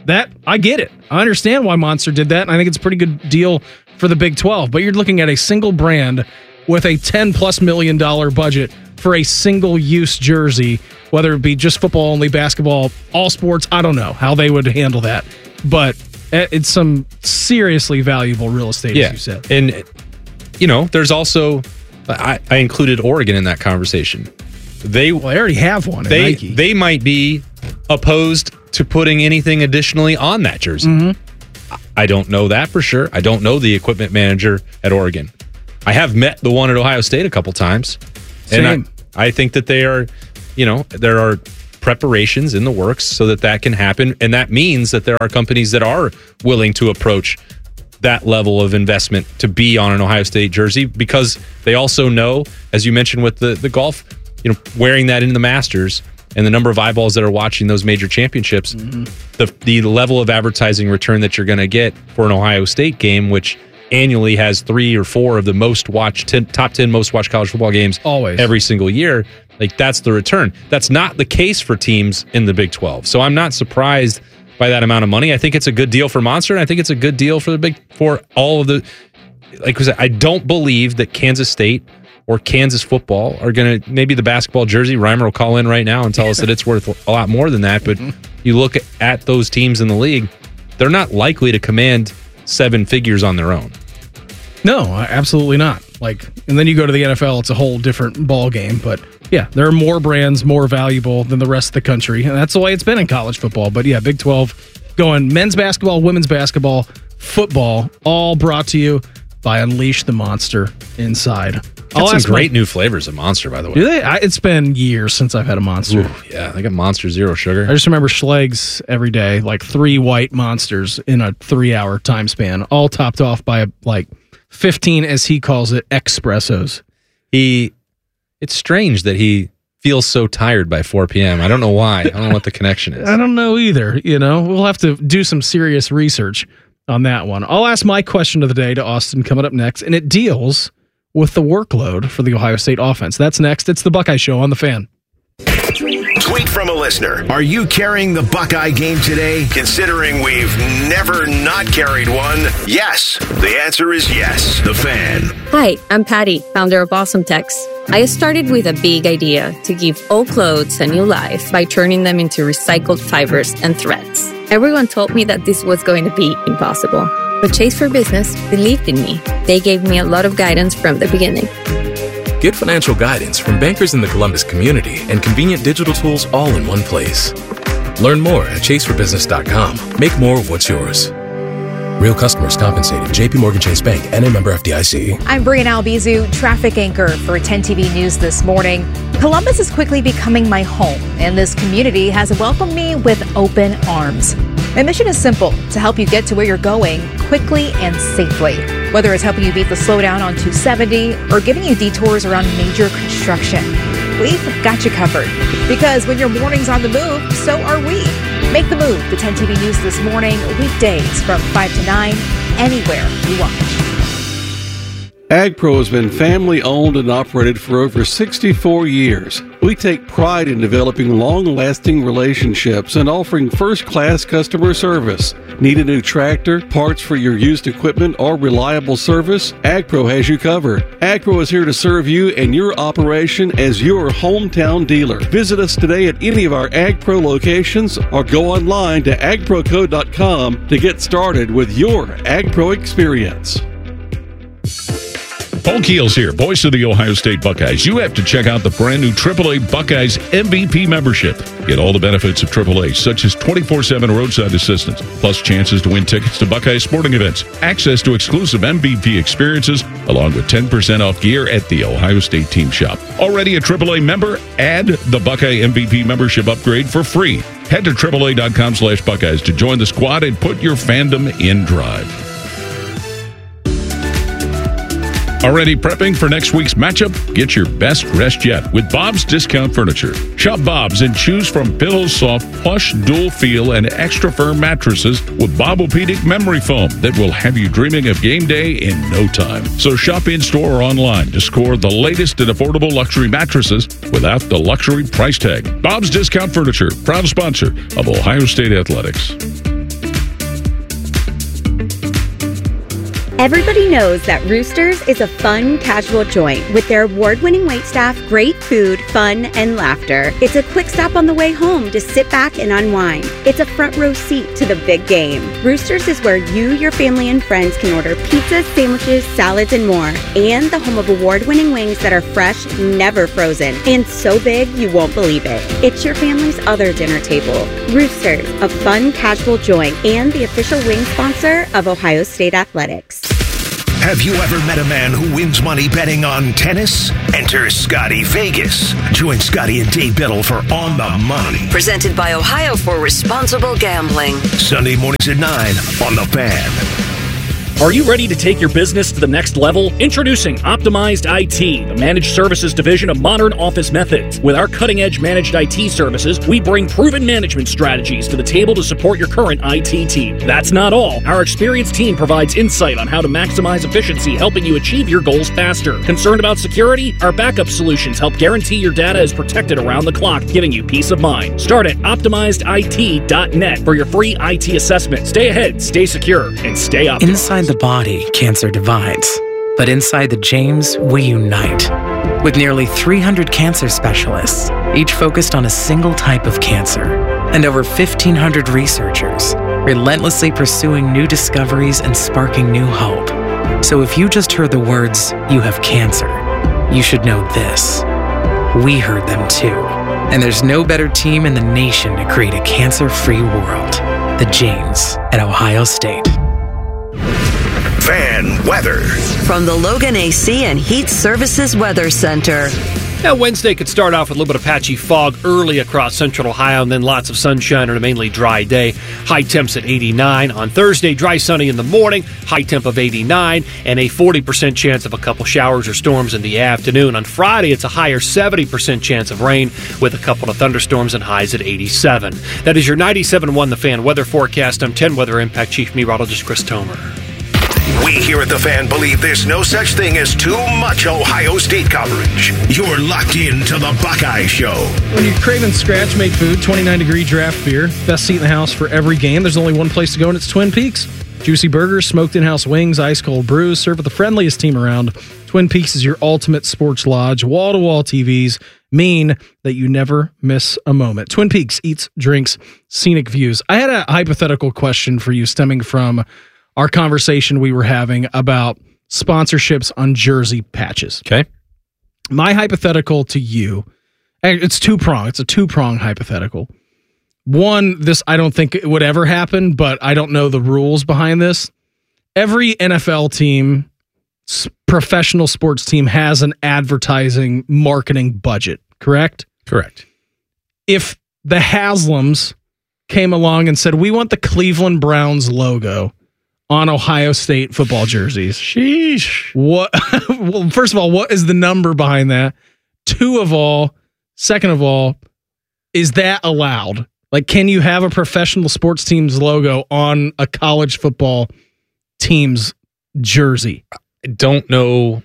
Speaker 2: that I get it. I understand why Monster did that, and I think it's a pretty good deal for the Big twelve. But you're looking at a single brand with a ten plus million dollar budget for a single use jersey, whether it be just football only, basketball, all sports. I don't know how they would handle that, but it's some seriously valuable real estate,
Speaker 1: yeah.
Speaker 2: as you said.
Speaker 1: And, you know, there's also, I, I included Oregon in that conversation. They,
Speaker 2: well, they already have one.
Speaker 1: They,
Speaker 2: Nike.
Speaker 1: they might be opposed to putting anything additionally on that jersey.
Speaker 2: Mm-hmm.
Speaker 1: I don't know that for sure. I don't know the equipment manager at Oregon. I have met the one at Ohio State a couple times.
Speaker 2: Same.
Speaker 1: And I, I think that they are, you know, there are preparations in the works so that that can happen. And that means that there are companies that are willing to approach that level of investment to be on an Ohio State jersey, because they also know, as you mentioned with the, the golf, you know, wearing that in the Masters and the number of eyeballs that are watching those major championships, mm-hmm. the the level of advertising return that you're going to get for an Ohio State game, which annually has three or four of the most watched ten, top ten most watched college football games
Speaker 2: always
Speaker 1: every single year. Like, that's the return. That's not the case for teams in the Big twelve. So I'm not surprised by that amount of money. I think it's a good deal for Monster, and I think it's a good deal for the big for all of the. Like I said, I don't believe that Kansas State or Kansas football are going to, maybe the basketball jersey, Reimer will call in right now and tell us that it's worth a lot more than that. But you look at those teams in the league, they're not likely to command seven figures on their own.
Speaker 2: No, absolutely not. Like, and then you go to the N F L, it's a whole different ball game. But yeah, there are more brands more valuable than the rest of the country, and that's the way it's been in college football. But yeah, Big twelve going men's basketball, women's basketball, football, all brought to you by Unleash the Monster inside.
Speaker 1: Got some great my, new flavors of Monster, by the way.
Speaker 2: Do they? I, it's been years since I've had a Monster.
Speaker 1: Ooh, yeah, they got Monster Zero Sugar.
Speaker 2: I just remember Schleg's every day, like three white Monsters in a three-hour time span, all topped off by like fifteen, as he calls it, espressos.
Speaker 1: He, it's strange that he feels so tired by four p.m. I don't know why. I don't know what the connection is.
Speaker 2: I don't know either. You know, we'll have to do some serious research on that one. I'll ask my question of the day to Austin coming up next, and it deals with the workload for the Ohio State offense. That's next. It's the Buckeye Show on The Fan.
Speaker 7: Tweet from a listener. Are you carrying the Buckeye game today? Considering we've never not carried one, yes. The answer is yes. The Fan.
Speaker 5: Hi, I'm Patty, founder of Awesome Tex. I started with a big idea to give old clothes a new life by turning them into recycled fibers and threads. Everyone told me that this was going to be impossible. But Chase for Business believed in me. They gave me a lot of guidance from the beginning.
Speaker 6: Get financial guidance from bankers in the Columbus community and convenient digital tools all in one place. Learn more at chase for business dot com. Make more of what's yours. Real customers compensated. J P Morgan Chase Bank, N A member F D I C.
Speaker 8: I'm Brian Albizu, traffic anchor for ten T V News this morning. Columbus is quickly becoming my home, and this community has welcomed me with open arms. My mission is simple, to help you get to where you're going quickly and safely. Whether it's helping you beat the slowdown on two seventy or giving you detours around major construction, we've got you covered. Because when your morning's on the move, so are we. Make the move to ten T V News this morning, weekdays from five to nine, anywhere you watch.
Speaker 9: AgPro has been family-owned and operated for over sixty-four years. We take pride in developing long-lasting relationships and offering first-class customer service. Need a new tractor, parts for your used equipment, or reliable service? AgPro has you covered. AgPro is here to serve you and your operation as your hometown dealer. Visit us today at any of our AgPro locations or go online to ag pro co dot com to get started with your AgPro experience.
Speaker 24: Paul Keels here, voice of the Ohio State Buckeyes. You have to check out the brand new triple A Buckeyes M V P membership. Get all the benefits of triple A, such as twenty-four seven roadside assistance, plus chances to win tickets to Buckeye sporting events, access to exclusive M V P experiences, along with ten percent off gear at the Ohio State team shop. Already a triple A member? Add the Buckeye M V P membership upgrade for free. Head to triple A dot com slash Buckeyes to join the squad and put your fandom in drive. Already prepping for next week's matchup? Get your best rest yet with Bob's Discount Furniture. Shop Bob's and choose from pillows, soft, plush, dual feel, and extra firm mattresses with Bobopedic memory foam that will have you dreaming of game day in no time. So shop in store or online to score the latest and affordable luxury mattresses without the luxury price tag. Bob's Discount Furniture, proud sponsor of Ohio State Athletics.
Speaker 11: Everybody knows that Roosters is a fun, casual joint with their award-winning waitstaff, great food, fun, and laughter. It's a quick stop on the way home to sit back and unwind. It's a front row seat to the big game. Roosters is where you, your family, and friends can order pizzas, sandwiches, salads, and more. And the home of award-winning wings that are fresh, never frozen, and so big you won't believe it. It's your family's other dinner table. Roosters, a fun, casual joint, and the official wing sponsor of Ohio State Athletics.
Speaker 7: Have you ever met a man who wins money betting on tennis? Enter Scotty Vegas. Join Scotty and Dave Biddle for On the Money.
Speaker 10: Presented by Ohio for Responsible Gambling.
Speaker 7: Sunday mornings at nine on The Fan.
Speaker 22: Are you ready to take your business to the next level? Introducing Optimized I T, the managed services division of Modern Office Methods. With our cutting-edge managed I T services, we bring proven management strategies to the table to support your current I T team. That's not all. Our experienced team provides insight on how to maximize efficiency, helping you achieve your goals faster. Concerned about security? Our backup solutions help guarantee your data is protected around the clock, giving you peace of mind. Start at optimized I T dot net for your free I T assessment. Stay ahead, stay secure, and stay optimized.
Speaker 12: Inside the body, cancer divides. But inside the James, we unite. With nearly three hundred cancer specialists, each focused on a single type of cancer, and over fifteen hundred researchers, relentlessly pursuing new discoveries and sparking new hope. So if you just heard the words, "you have cancer," you should know this. We heard them too. And there's no better team in the nation to create a cancer-free world. The James at Ohio State.
Speaker 7: Fan weather.
Speaker 10: From the Logan A C and Heat Services Weather Center.
Speaker 13: Now, Wednesday could start off with a little bit of patchy fog early across central Ohio, and then lots of sunshine on a mainly dry day. High temps at eighty-nine. On Thursday, dry sunny in the morning, high temp of eighty-nine, and a forty percent chance of a couple showers or storms in the afternoon. On Friday, it's a higher seventy percent chance of rain with a couple of thunderstorms and highs at eighty-seven. That is your ninety-seven point one The Fan weather forecast. I'm ten Weather Impact Chief Meteorologist Chris Tomer.
Speaker 7: We here at The Fan believe there's no such thing as too much Ohio State coverage. You're locked into the Buckeye Show.
Speaker 2: When you're craving scratch-made food, twenty-nine degree draft beer, best seat in the house for every game, there's only one place to go, and it's Twin Peaks. Juicy burgers, smoked in-house wings, ice-cold brews, served with the friendliest team around. Twin Peaks is your ultimate sports lodge. Wall-to-wall T Vs mean that you never miss a moment. Twin Peaks eats, drinks, scenic views. I had a hypothetical question for you stemming from our conversation we were having about sponsorships on jersey patches.
Speaker 1: Okay.
Speaker 2: My hypothetical to you, it's two-prong. It's a two-prong hypothetical. One, this I don't think it would ever happen, but I don't know the rules behind this. Every N F L team, professional sports team, has an advertising marketing budget, correct?
Speaker 1: Correct.
Speaker 2: If the Haslams came along and said, we want the Cleveland Browns logo on Ohio State football jerseys.
Speaker 1: Sheesh.
Speaker 2: What? Well, first of all, what is the number behind that? Two of all, second of all, is that allowed? Like, can you have a professional sports team's logo on a college football team's jersey?
Speaker 1: I don't know.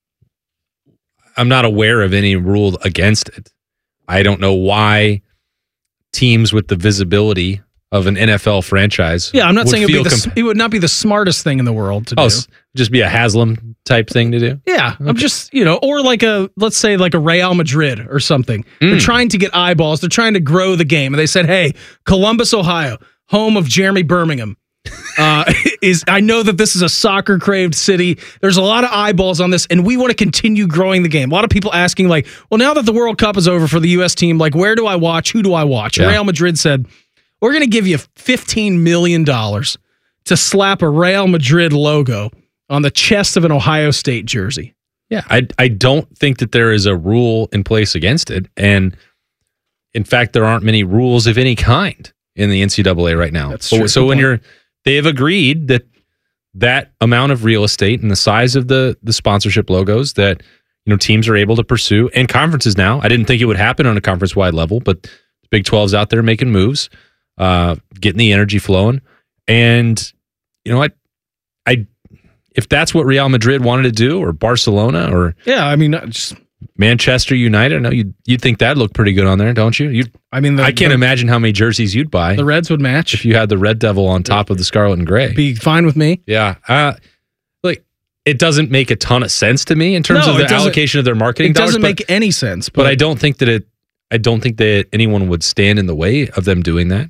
Speaker 1: I'm not aware of any rule against it. I don't know why teams with the visibility of an N F L franchise.
Speaker 2: Yeah, I'm not saying it would, be the,
Speaker 1: comp-
Speaker 2: it would not be the smartest thing in the world to
Speaker 1: oh,
Speaker 2: do.
Speaker 1: Just be a Haslam type thing to do?
Speaker 2: Yeah,
Speaker 1: okay.
Speaker 2: I'm just, you know, or like a, let's say like a Real Madrid or something. Mm. They're trying to get eyeballs. They're trying to grow the game. And they said, hey, Columbus, Ohio, home of Jeremy Birmingham. uh, is I know that this is a soccer-craved city. There's a lot of eyeballs on this, and we want to continue growing the game. A lot of people asking, like, well, now that the World Cup is over for the U S team, like, where do I watch? Who do I watch? Yeah. Real Madrid said, we're going to give you fifteen million dollars to slap a Real Madrid logo on the chest of an Ohio State jersey.
Speaker 1: Yeah, I I don't think that there is a rule in place against it. And in fact, there aren't many rules of any kind in the N C double A right now.
Speaker 2: That's true.
Speaker 1: So when you're, they have agreed that that amount of real estate and the size of the the sponsorship logos that, you know, teams are able to pursue, and conferences now. I didn't think it would happen on a conference-wide level, but the Big twelve's out there making moves. Uh, getting the energy flowing, and you know what, I, I if that's what Real Madrid wanted to do, or Barcelona, or
Speaker 2: yeah, I mean, just
Speaker 1: Manchester United, I know you you'd think that'd look pretty good on there, don't you? You,
Speaker 2: I mean, the,
Speaker 1: I can't
Speaker 2: the,
Speaker 1: imagine how many jerseys you'd buy.
Speaker 2: The Reds would match
Speaker 1: if you had the Red Devil on top of the scarlet and gray.
Speaker 2: Be fine with me.
Speaker 1: Yeah, uh, it doesn't make a ton of sense to me in terms
Speaker 2: No,
Speaker 1: of
Speaker 2: it
Speaker 1: the
Speaker 2: doesn't-
Speaker 1: allocation of their marketing
Speaker 2: It
Speaker 1: dollars.
Speaker 2: doesn't
Speaker 1: but-
Speaker 2: make any sense.
Speaker 1: But I don't think that it. I don't think that anyone would stand in the way of them doing that.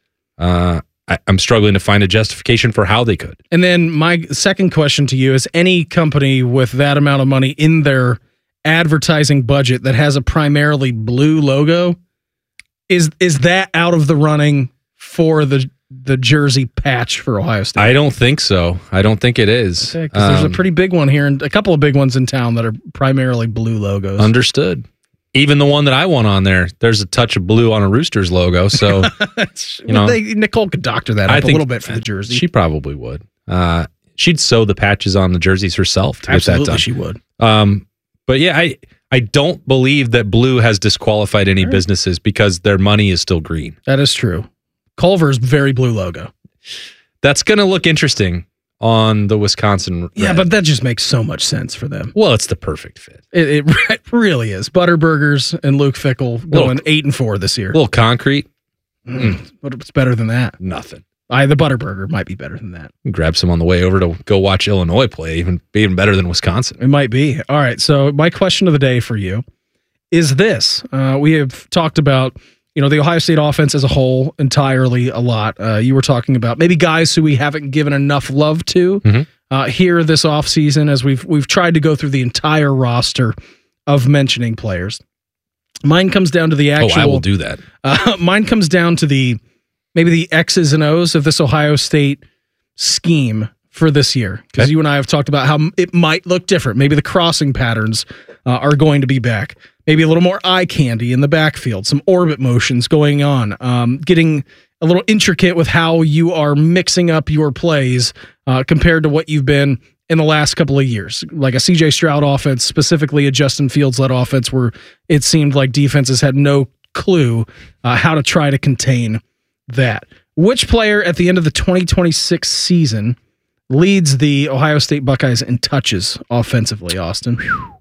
Speaker 1: Uh, I, I'm struggling to find a justification for how they could.
Speaker 2: And then my second question to you is: any company with that amount of money in their advertising budget that has a primarily blue logo, is is that out of the running for the the jersey patch for Ohio State?
Speaker 1: I don't think so. I don't think it is.
Speaker 2: Okay, 'cause there's a
Speaker 1: Um,
Speaker 2: pretty big one here, and a couple of big ones in town that are primarily blue logos.
Speaker 1: Understood. Even the one that I want on there, there's a touch of blue on a Roosters logo. So, you know,
Speaker 2: Well, they, Nicole could doctor that
Speaker 1: I
Speaker 2: up a
Speaker 1: think
Speaker 2: little bit for the jersey.
Speaker 1: She probably would. Uh, she'd sew the patches on the jerseys herself to
Speaker 2: Absolutely,
Speaker 1: get that done.
Speaker 2: she would.
Speaker 1: Um, but yeah, I I don't believe that blue has disqualified any businesses because their money is still green.
Speaker 2: That is true. Culver's very blue logo.
Speaker 1: That's going to look interesting on the Wisconsin.
Speaker 2: Yeah,
Speaker 1: red.
Speaker 2: but that just makes so much sense for them.
Speaker 1: Well, it's the perfect fit.
Speaker 2: It, it, it really is. Butterburgers and Luke Fickle going
Speaker 1: Little-
Speaker 2: eight and four this year.
Speaker 1: A little concrete.
Speaker 2: Mm. But it's better than that.
Speaker 1: Nothing.
Speaker 2: I the Butterburger might be better than that.
Speaker 1: Grab some on the way over to go watch Illinois play. Even be even better than Wisconsin.
Speaker 2: It might be. All right. So my question of the day for you is this: uh, we have talked about you know the Ohio State offense as a whole entirely a lot. Uh, you were talking about maybe guys who we haven't given enough love to
Speaker 1: Mhm.
Speaker 2: uh, here this offseason as we've we've tried to go through the entire roster of mentioning players. Mine comes down to the actual.
Speaker 1: Oh, I will do that.
Speaker 2: Uh, mine comes down to the maybe the X's and O's of this Ohio State scheme for this year, because you and I have talked about how it might look different. Maybe the crossing patterns uh, are going to be back. Maybe a little more eye candy in the backfield, some orbit motions going on, um, getting a little intricate with how you are mixing up your plays uh, compared to what you've been in the last couple of years, like a C J Stroud offense, specifically a Justin Fields-led offense, where it seemed like defenses had no clue uh, how to try to contain that. Which player at the end of the twenty twenty-six season leads the Ohio State Buckeyes in touches offensively, Austin?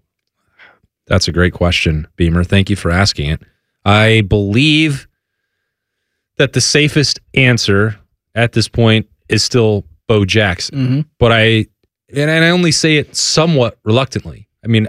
Speaker 1: That's a great question, Beamer. Thank you for asking it. I believe that the safest answer at this point is still Bo Jackson.
Speaker 2: Mm-hmm.
Speaker 1: But I, and I only say it somewhat reluctantly. I mean,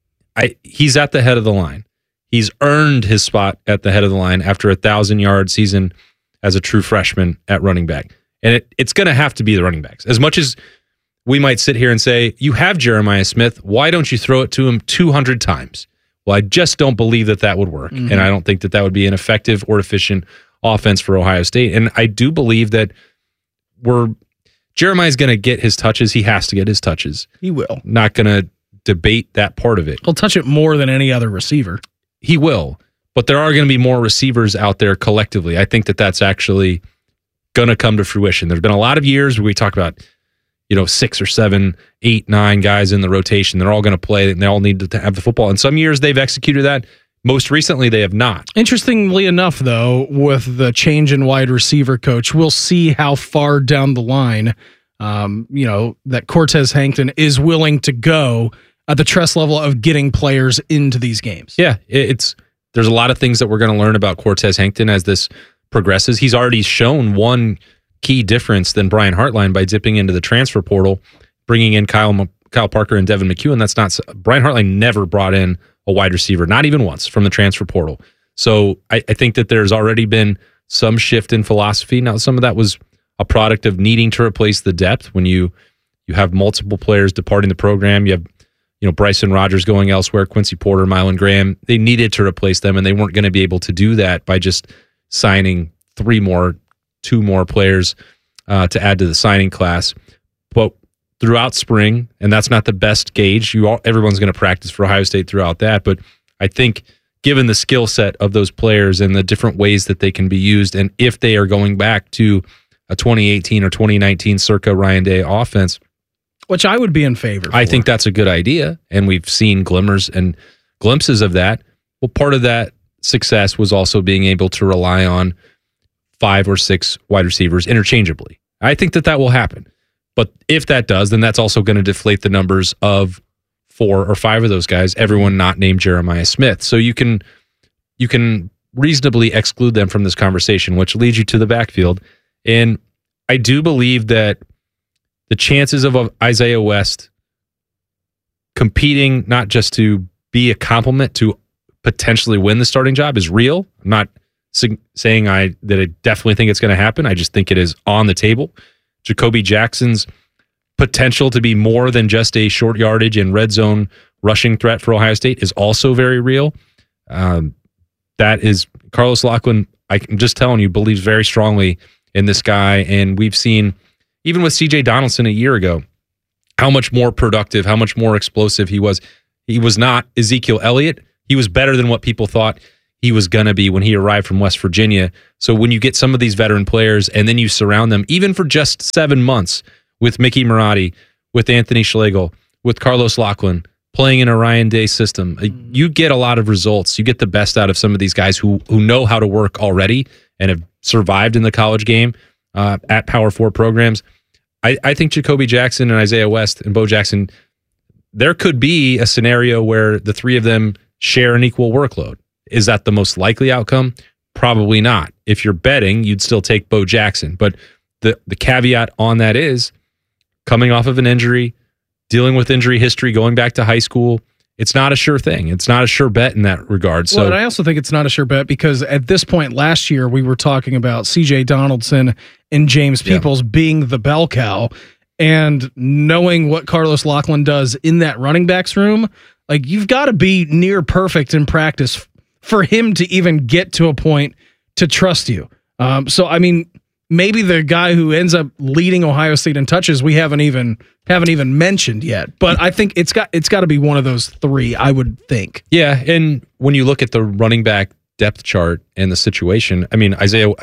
Speaker 1: I he's at the head of the line. He's earned his spot at the head of the line after a thousand-yard season as a true freshman at running back. And it, it's going to have to be the running backs. As much as we might sit here and say, you have Jeremiah Smith, why don't you throw it to him two hundred times? Well, I just don't believe that that would work.
Speaker 2: Mhm.
Speaker 1: And I don't think that that would be an effective or efficient offense for Ohio State. And I do believe that we're Jeremiah's going to get his touches. He has to get his touches.
Speaker 2: He will.
Speaker 1: Not going to debate that part of it.
Speaker 2: He'll touch it more than any other receiver.
Speaker 1: He will. But there are going to be more receivers out there collectively. I think that that's actually going to come to fruition. There's been a lot of years where we talk about, you know, six or seven, eight, nine guys in the rotation. They're all going to play and they all need to have the football. And some years they've executed that. Most recently, they have not.
Speaker 2: Interestingly enough, though, with the change in wide receiver coach, we'll see how far down the line, um, you know, that Cortez Hankton is willing to go at the trust level of getting players into these games.
Speaker 1: Yeah, it- it's there's a lot of things that we're going to learn about Cortez Hankton as this progresses. He's already shown one key difference than Brian Hartline by dipping into the transfer portal, bringing in Kyle Kyle Parker and Devin McEwen. That's not Brian Hartline never brought in a wide receiver, not even once, from the transfer portal. So I, I think that there's already been some shift in philosophy. Now, some of that was a product of needing to replace the depth when you you have multiple players departing the program. You have you know Bryson Rogers going elsewhere, Quincy Porter, Mylan Graham. They needed to replace them, and they weren't going to be able to do that by just signing three more, two more players uh, to add to the signing class. But throughout spring, and that's not the best gauge. You all, everyone's going to practice for Ohio State throughout that, but I think given the skill set of those players and the different ways that they can be used, and if they are going back to a twenty eighteen or twenty nineteen circa Ryan Day offense,
Speaker 2: which I would be in favor
Speaker 1: I think that's a good idea, and we've seen glimmers and glimpses of that. Well, part of that success was also being able to rely on five or six wide receivers interchangeably. I think that that will happen. But if that does, then that's also going to deflate the numbers of four or five of those guys, everyone not named Jeremiah Smith. So you can you can reasonably exclude them from this conversation, which leads you to the backfield. And I do believe that the chances of Isaiah West competing not just to be a complement to potentially win the starting job is real. I'm not sig- saying I that I definitely think it's going to happen. I just think it is on the table. Jacoby Jackson's potential to be more than just a short yardage and red zone rushing threat for Ohio State is also very real. Um, that is Carlos Locklyn. I'm just telling you, believes very strongly in this guy, and we've seen even with C J Donaldson a year ago how much more productive, how much more explosive he was. He was not Ezekiel Elliott. He was better than what people thought he was going to be when he arrived from West Virginia. So when you get some of these veteran players and then you surround them, even for just seven months, with Mickey Marotti, with Anthony Schlegel, with Carlos Locklyn, playing in a Ryan Day system, you get a lot of results. You get the best out of some of these guys who who know how to work already and have survived in the college game uh, at Power Four programs. I, I think Jacoby Jackson and Isaiah West and Bo Jackson, there could be a scenario where the three of them share an equal workload. Is that the most likely outcome? Probably not. If you're betting, you'd still take Bo Jackson. But the, the caveat on that is coming off of an injury, dealing with injury history, going back to high school, it's not a sure thing. It's not a sure bet in that regard. So,
Speaker 2: well, and I also think it's not a sure bet because at this point last year, we were talking about C J Donaldson and James Peoples yeah. being the bell cow, and knowing what Carlos Locklyn does in that running backs room, like you've got to be near perfect in practice for him to even get to a point to trust you. Um, so, I mean, maybe the guy who ends up leading Ohio State in touches we haven't even haven't even mentioned yet. But I think it's got it's got to be one of those three, I would think.
Speaker 1: Yeah, and when you look at the running back depth chart and the situation, I mean, Isaiah,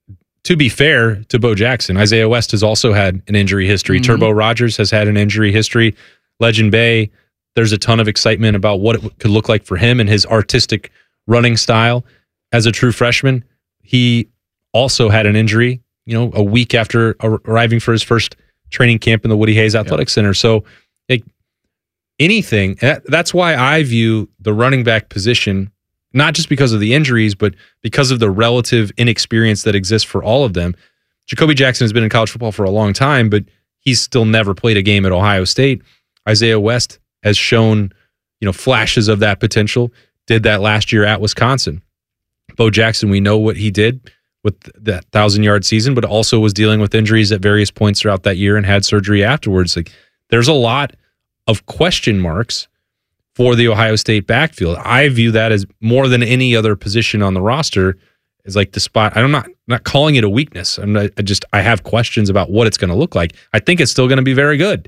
Speaker 1: to be fair to Bo Jackson, Isaiah West has also had an injury history. Mm-hmm. Turbo Rogers has had an injury history. Legend Bay, there's a ton of excitement about what it could look like for him and his artistic running style as a true freshman. He also had an injury, you know, a week after arriving for his first training camp in the Woody Hayes Athletic yeah. Center. So like, anything, that's why I view the running back position, not just because of the injuries, but because of the relative inexperience that exists for all of them. Jacoby Jackson has been in college football for a long time, but he's still never played a game at Ohio State. Isaiah West has shown, you know, flashes of that potential, did that last year at Wisconsin. Bo Jackson, we know what he did with that thousand-yard season, but also was dealing with injuries at various points throughout that year and had surgery afterwards. Like, there's a lot of question marks for the Ohio State backfield. I view that as more than any other position on the roster is like the spot. I'm not not calling it a weakness. I'm not, I just I have questions about what it's going to look like. I think it's still going to be very good.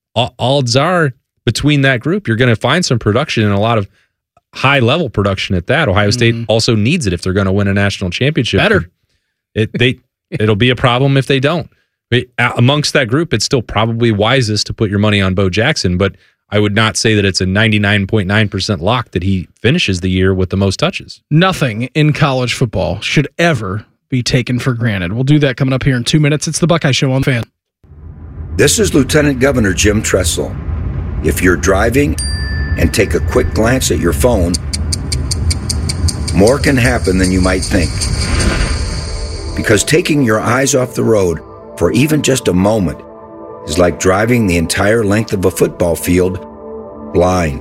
Speaker 1: Odds are between that group, you're going to find some production and a lot of high-level production at that. Ohio State mm-hmm. also needs it if they're going to win a national championship.
Speaker 2: Better.
Speaker 1: It they it'll be a problem if they don't. But amongst that group, it's still probably wisest to put your money on Bo Jackson, but I would not say that it's a ninety-nine point nine percent lock that he finishes the year with the most touches.
Speaker 2: Nothing in college football should ever be taken for granted. We'll do that coming up here in two minutes. It's the Buckeye Show on Fan.
Speaker 14: This is Lieutenant Governor Jim Tressel. If you're driving and take a quick glance at your phone, more can happen than you might think. Because taking your eyes off the road for even just a moment is like driving the entire length of a football field blind.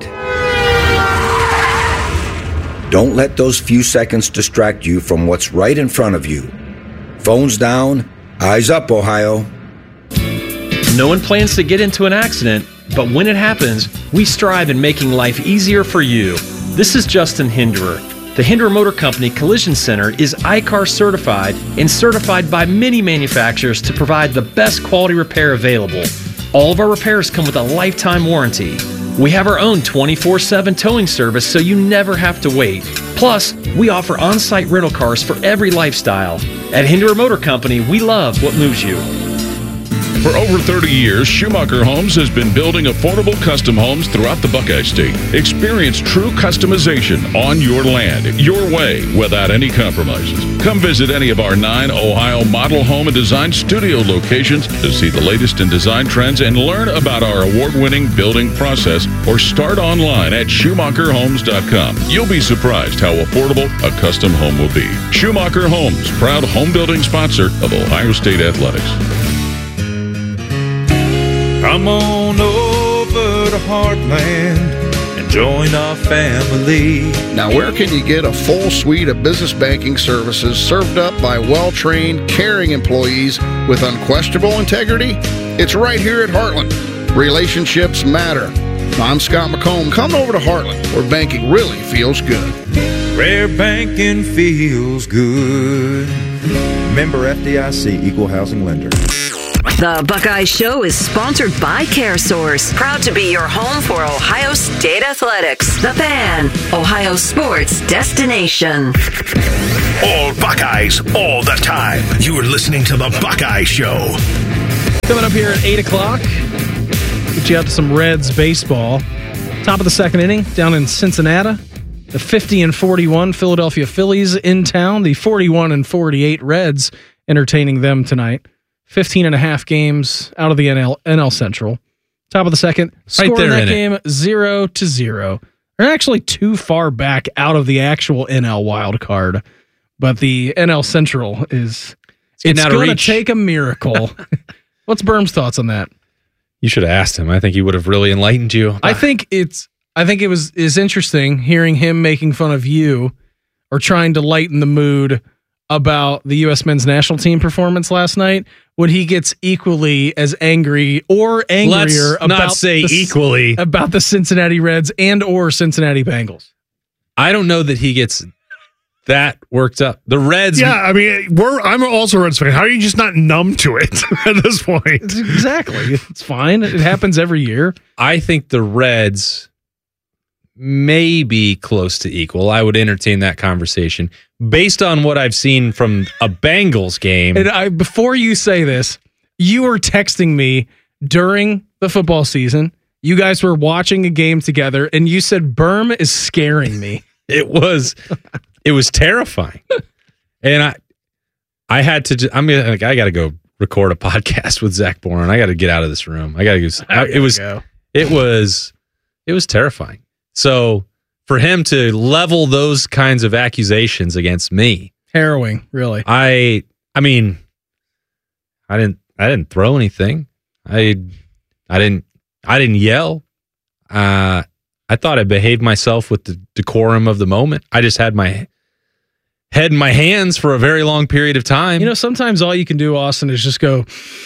Speaker 14: Don't let those few seconds distract you from what's right in front of you. Phones down, eyes up, Ohio.
Speaker 16: No one plans to get into an accident, but when it happens, we strive in making life easier for you. This is Justin Hinderer. The Hinderer Motor Company Collision Center is I CAR certified and certified by many manufacturers to provide the best quality repair available. All of our repairs come with a lifetime warranty. We have our own twenty-four seven towing service so you never have to wait. Plus, we offer on-site rental cars for every lifestyle. At Hinderer Motor Company, we love what moves you.
Speaker 24: For over thirty years, Schumacher Homes has been building affordable custom homes throughout the Buckeye State. Experience true customization on your land, your way, without any compromises. Come visit any of our nine Ohio model home and design studio locations to see the latest in design trends and learn about our award-winning building process, or start online at Schumacher Homes dot com. You'll be surprised how affordable a custom home will be. Schumacher Homes, proud home building sponsor of Ohio State Athletics.
Speaker 3: Come on over to Heartland and join our family.
Speaker 4: Now, where can you get a full suite of business banking services served up by well-trained, caring employees with unquestionable integrity? It's right here at Heartland. Relationships matter. I'm Scott McComb. Come over to Heartland, where banking really feels good.
Speaker 3: Where banking feels good. Member F D I C, Equal Housing Lender.
Speaker 10: The Buckeye Show is sponsored by CareSource, proud to be your home for Ohio State Athletics. The Fan, Ohio sports destination.
Speaker 7: All Buckeyes, all the time. You are listening to The Buckeye Show.
Speaker 2: Coming up here at eight o'clock, get you out to some Reds baseball. Top of the second inning, down in Cincinnati. The fifty and forty-one Philadelphia Phillies in town. The forty-one and forty-eight Reds entertaining them tonight. fifteen and a half games out of the N L, N L Central. Top of the second, score
Speaker 1: Right there
Speaker 2: in that
Speaker 1: in
Speaker 2: game
Speaker 1: it.
Speaker 2: zero to zero. They're actually too far back out of the actual N L wild card, but the N L Central is
Speaker 1: getting
Speaker 2: it's
Speaker 1: out of
Speaker 2: going to
Speaker 1: reach.
Speaker 2: take a miracle. What's Berm's thoughts on that?
Speaker 1: You should have asked him. I think he would have really enlightened you.
Speaker 2: I think it's. I think it was is interesting hearing him making fun of you or trying to lighten the mood about the U S men's national team performance last night when he gets equally as angry or angrier
Speaker 1: Let's
Speaker 2: about
Speaker 1: not say
Speaker 2: the,
Speaker 1: equally
Speaker 2: about the Cincinnati Reds and or Cincinnati Bengals.
Speaker 1: I don't know that he gets that worked up. The Reds.
Speaker 15: Yeah, I mean, we're I'm also a Reds fan. How are you just not numb to it at this point?
Speaker 2: Exactly. It's fine. It happens every year.
Speaker 1: I think the Reds may be close to equal. I would entertain that conversation based on what I've seen from a Bengals game.
Speaker 2: And I, before you say this, you were texting me during the football season. You guys were watching a game together, and you said Berm is scaring me.
Speaker 1: It was, it was terrifying, and I, I had to. I'm gonna. Like, I got to go record a podcast with Zach Bourne. I got to get out of this room. I got to go. I, it was,
Speaker 2: go.
Speaker 1: it was, it was terrifying. So for him to level those kinds of accusations against me,
Speaker 2: harrowing, really.
Speaker 1: I, I mean, I didn't, I didn't throw anything. I, I didn't, I didn't yell. Uh, I thought I behaved myself with the decorum of the moment. I just had my head in my hands for a very long period of time.
Speaker 2: You know, sometimes all you can do, Austin, is just go.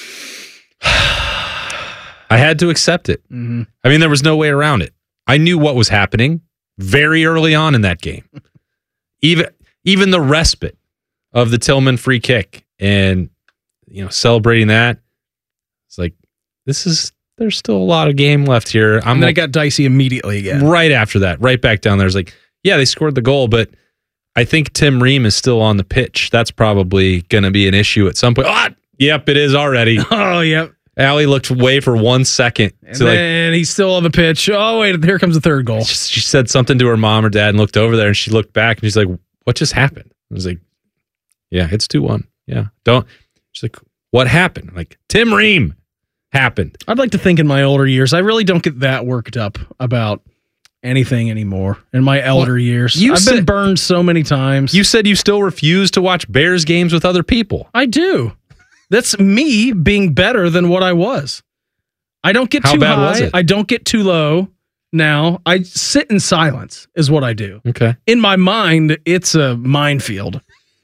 Speaker 1: I had to accept it.
Speaker 2: Mm-hmm.
Speaker 1: I mean, there was no way around it. I knew what was happening very early on in that game. Even even the respite of the Tillman free kick and, you know, celebrating that. It's like, this is, there's still a lot of game left here. I'm
Speaker 2: And then
Speaker 1: like,
Speaker 2: it got dicey immediately again.
Speaker 1: right after that, right back down there. It's like, yeah, they scored the goal, but I think Tim Ream is still on the pitch. That's probably going to be an issue at some point. Ah, yep, it is already.
Speaker 2: Oh, yep.
Speaker 1: Allie looked away for one second.
Speaker 2: And
Speaker 1: So like,
Speaker 2: then he's still on the pitch. Oh, wait, here comes the third goal.
Speaker 1: she said something to her mom or dad and looked over there, and she looked back and she's like, what just happened? I was like, yeah, it's two one. Yeah. Don't. She's like, what happened? Like, Tim Ream happened.
Speaker 2: I'd like to think in my older years, I really don't get that worked up about anything anymore in my elder
Speaker 1: Well,
Speaker 2: years.
Speaker 1: you
Speaker 2: I've
Speaker 1: said-
Speaker 2: been burned so many times.
Speaker 1: You said you still refuse to watch Bears games with other people.
Speaker 2: I do. That's me being better than what I was. I don't get
Speaker 1: How
Speaker 2: too
Speaker 1: bad
Speaker 2: high.
Speaker 1: was it?
Speaker 2: I don't get too low. Now I sit in silence is what I do.
Speaker 1: Okay.
Speaker 2: In my mind, it's a minefield,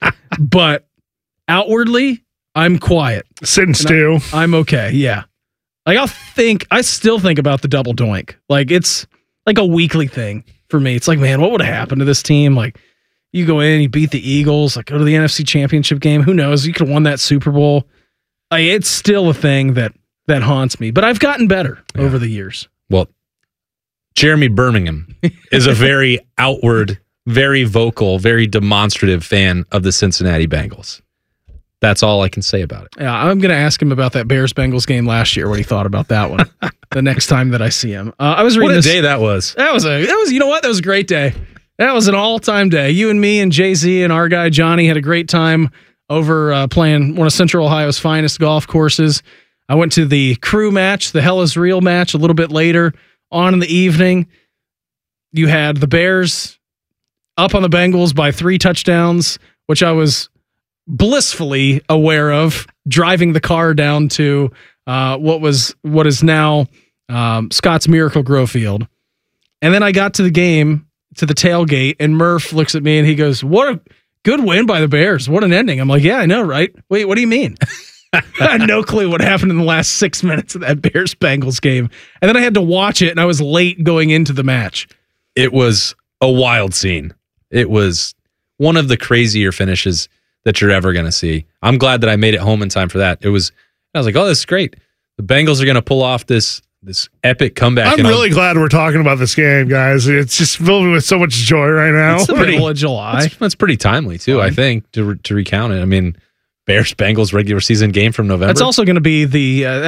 Speaker 2: but outwardly, I'm quiet.
Speaker 15: Sit and stew.
Speaker 2: I'm okay. Yeah. Like I'll think, I still think about the double doink. Like it's like a weekly thing for me. It's like, man, what would have happened to this team? Like you go in, you beat the Eagles, like go to the N F C Championship game. Who knows? You could have won that Super Bowl. Like, it's still a thing that that haunts me, but I've gotten better
Speaker 1: Yeah.
Speaker 2: over the years.
Speaker 1: Well, Jeremy Birmingham is a very outward, very vocal, very demonstrative fan of the Cincinnati Bengals. That's all I can say about it.
Speaker 2: Yeah, I'm going to ask him about that Bears Bengals game last year. What he thought about that one. The next time that I see him, uh, I was reading
Speaker 1: What a
Speaker 2: this.
Speaker 1: day that was.
Speaker 2: That was a that was you know what that was a great day. That was an all time day. You and me and Jay Z and our guy Johnny had a great time over uh, playing one of Central Ohio's finest golf courses. I went to the crew match, the Hell Is Real match, a little bit later on in the evening. You had the Bears up on the Bengals by three touchdowns, which I was blissfully aware of driving the car down to uh, what was what is now um, Scott's Miracle Grow Field. And then I got to the game, to the tailgate, and Murph looks at me and he goes, "What a good win by the Bears. What an ending." I'm like, "Yeah, I know, right? Wait, what do you mean?" I had no clue what happened in the last six minutes of that Bears-Bengals game. And then I had to watch it, and I was late going into the match.
Speaker 1: It was a wild scene. It was one of the crazier finishes that you're ever going to see. I'm glad that I made it home in time for that. It was, I was like, oh, this is great. The Bengals are going to pull off this this epic comeback.
Speaker 15: I'm really glad we're talking about this game, guys. It's just filled me with so much joy right now.
Speaker 2: It's the middle of July.
Speaker 1: That's, that's pretty timely, too, I think, to to recount it. I mean, Bears-Bengals regular season game from November.
Speaker 2: That's also going to be the... Uh,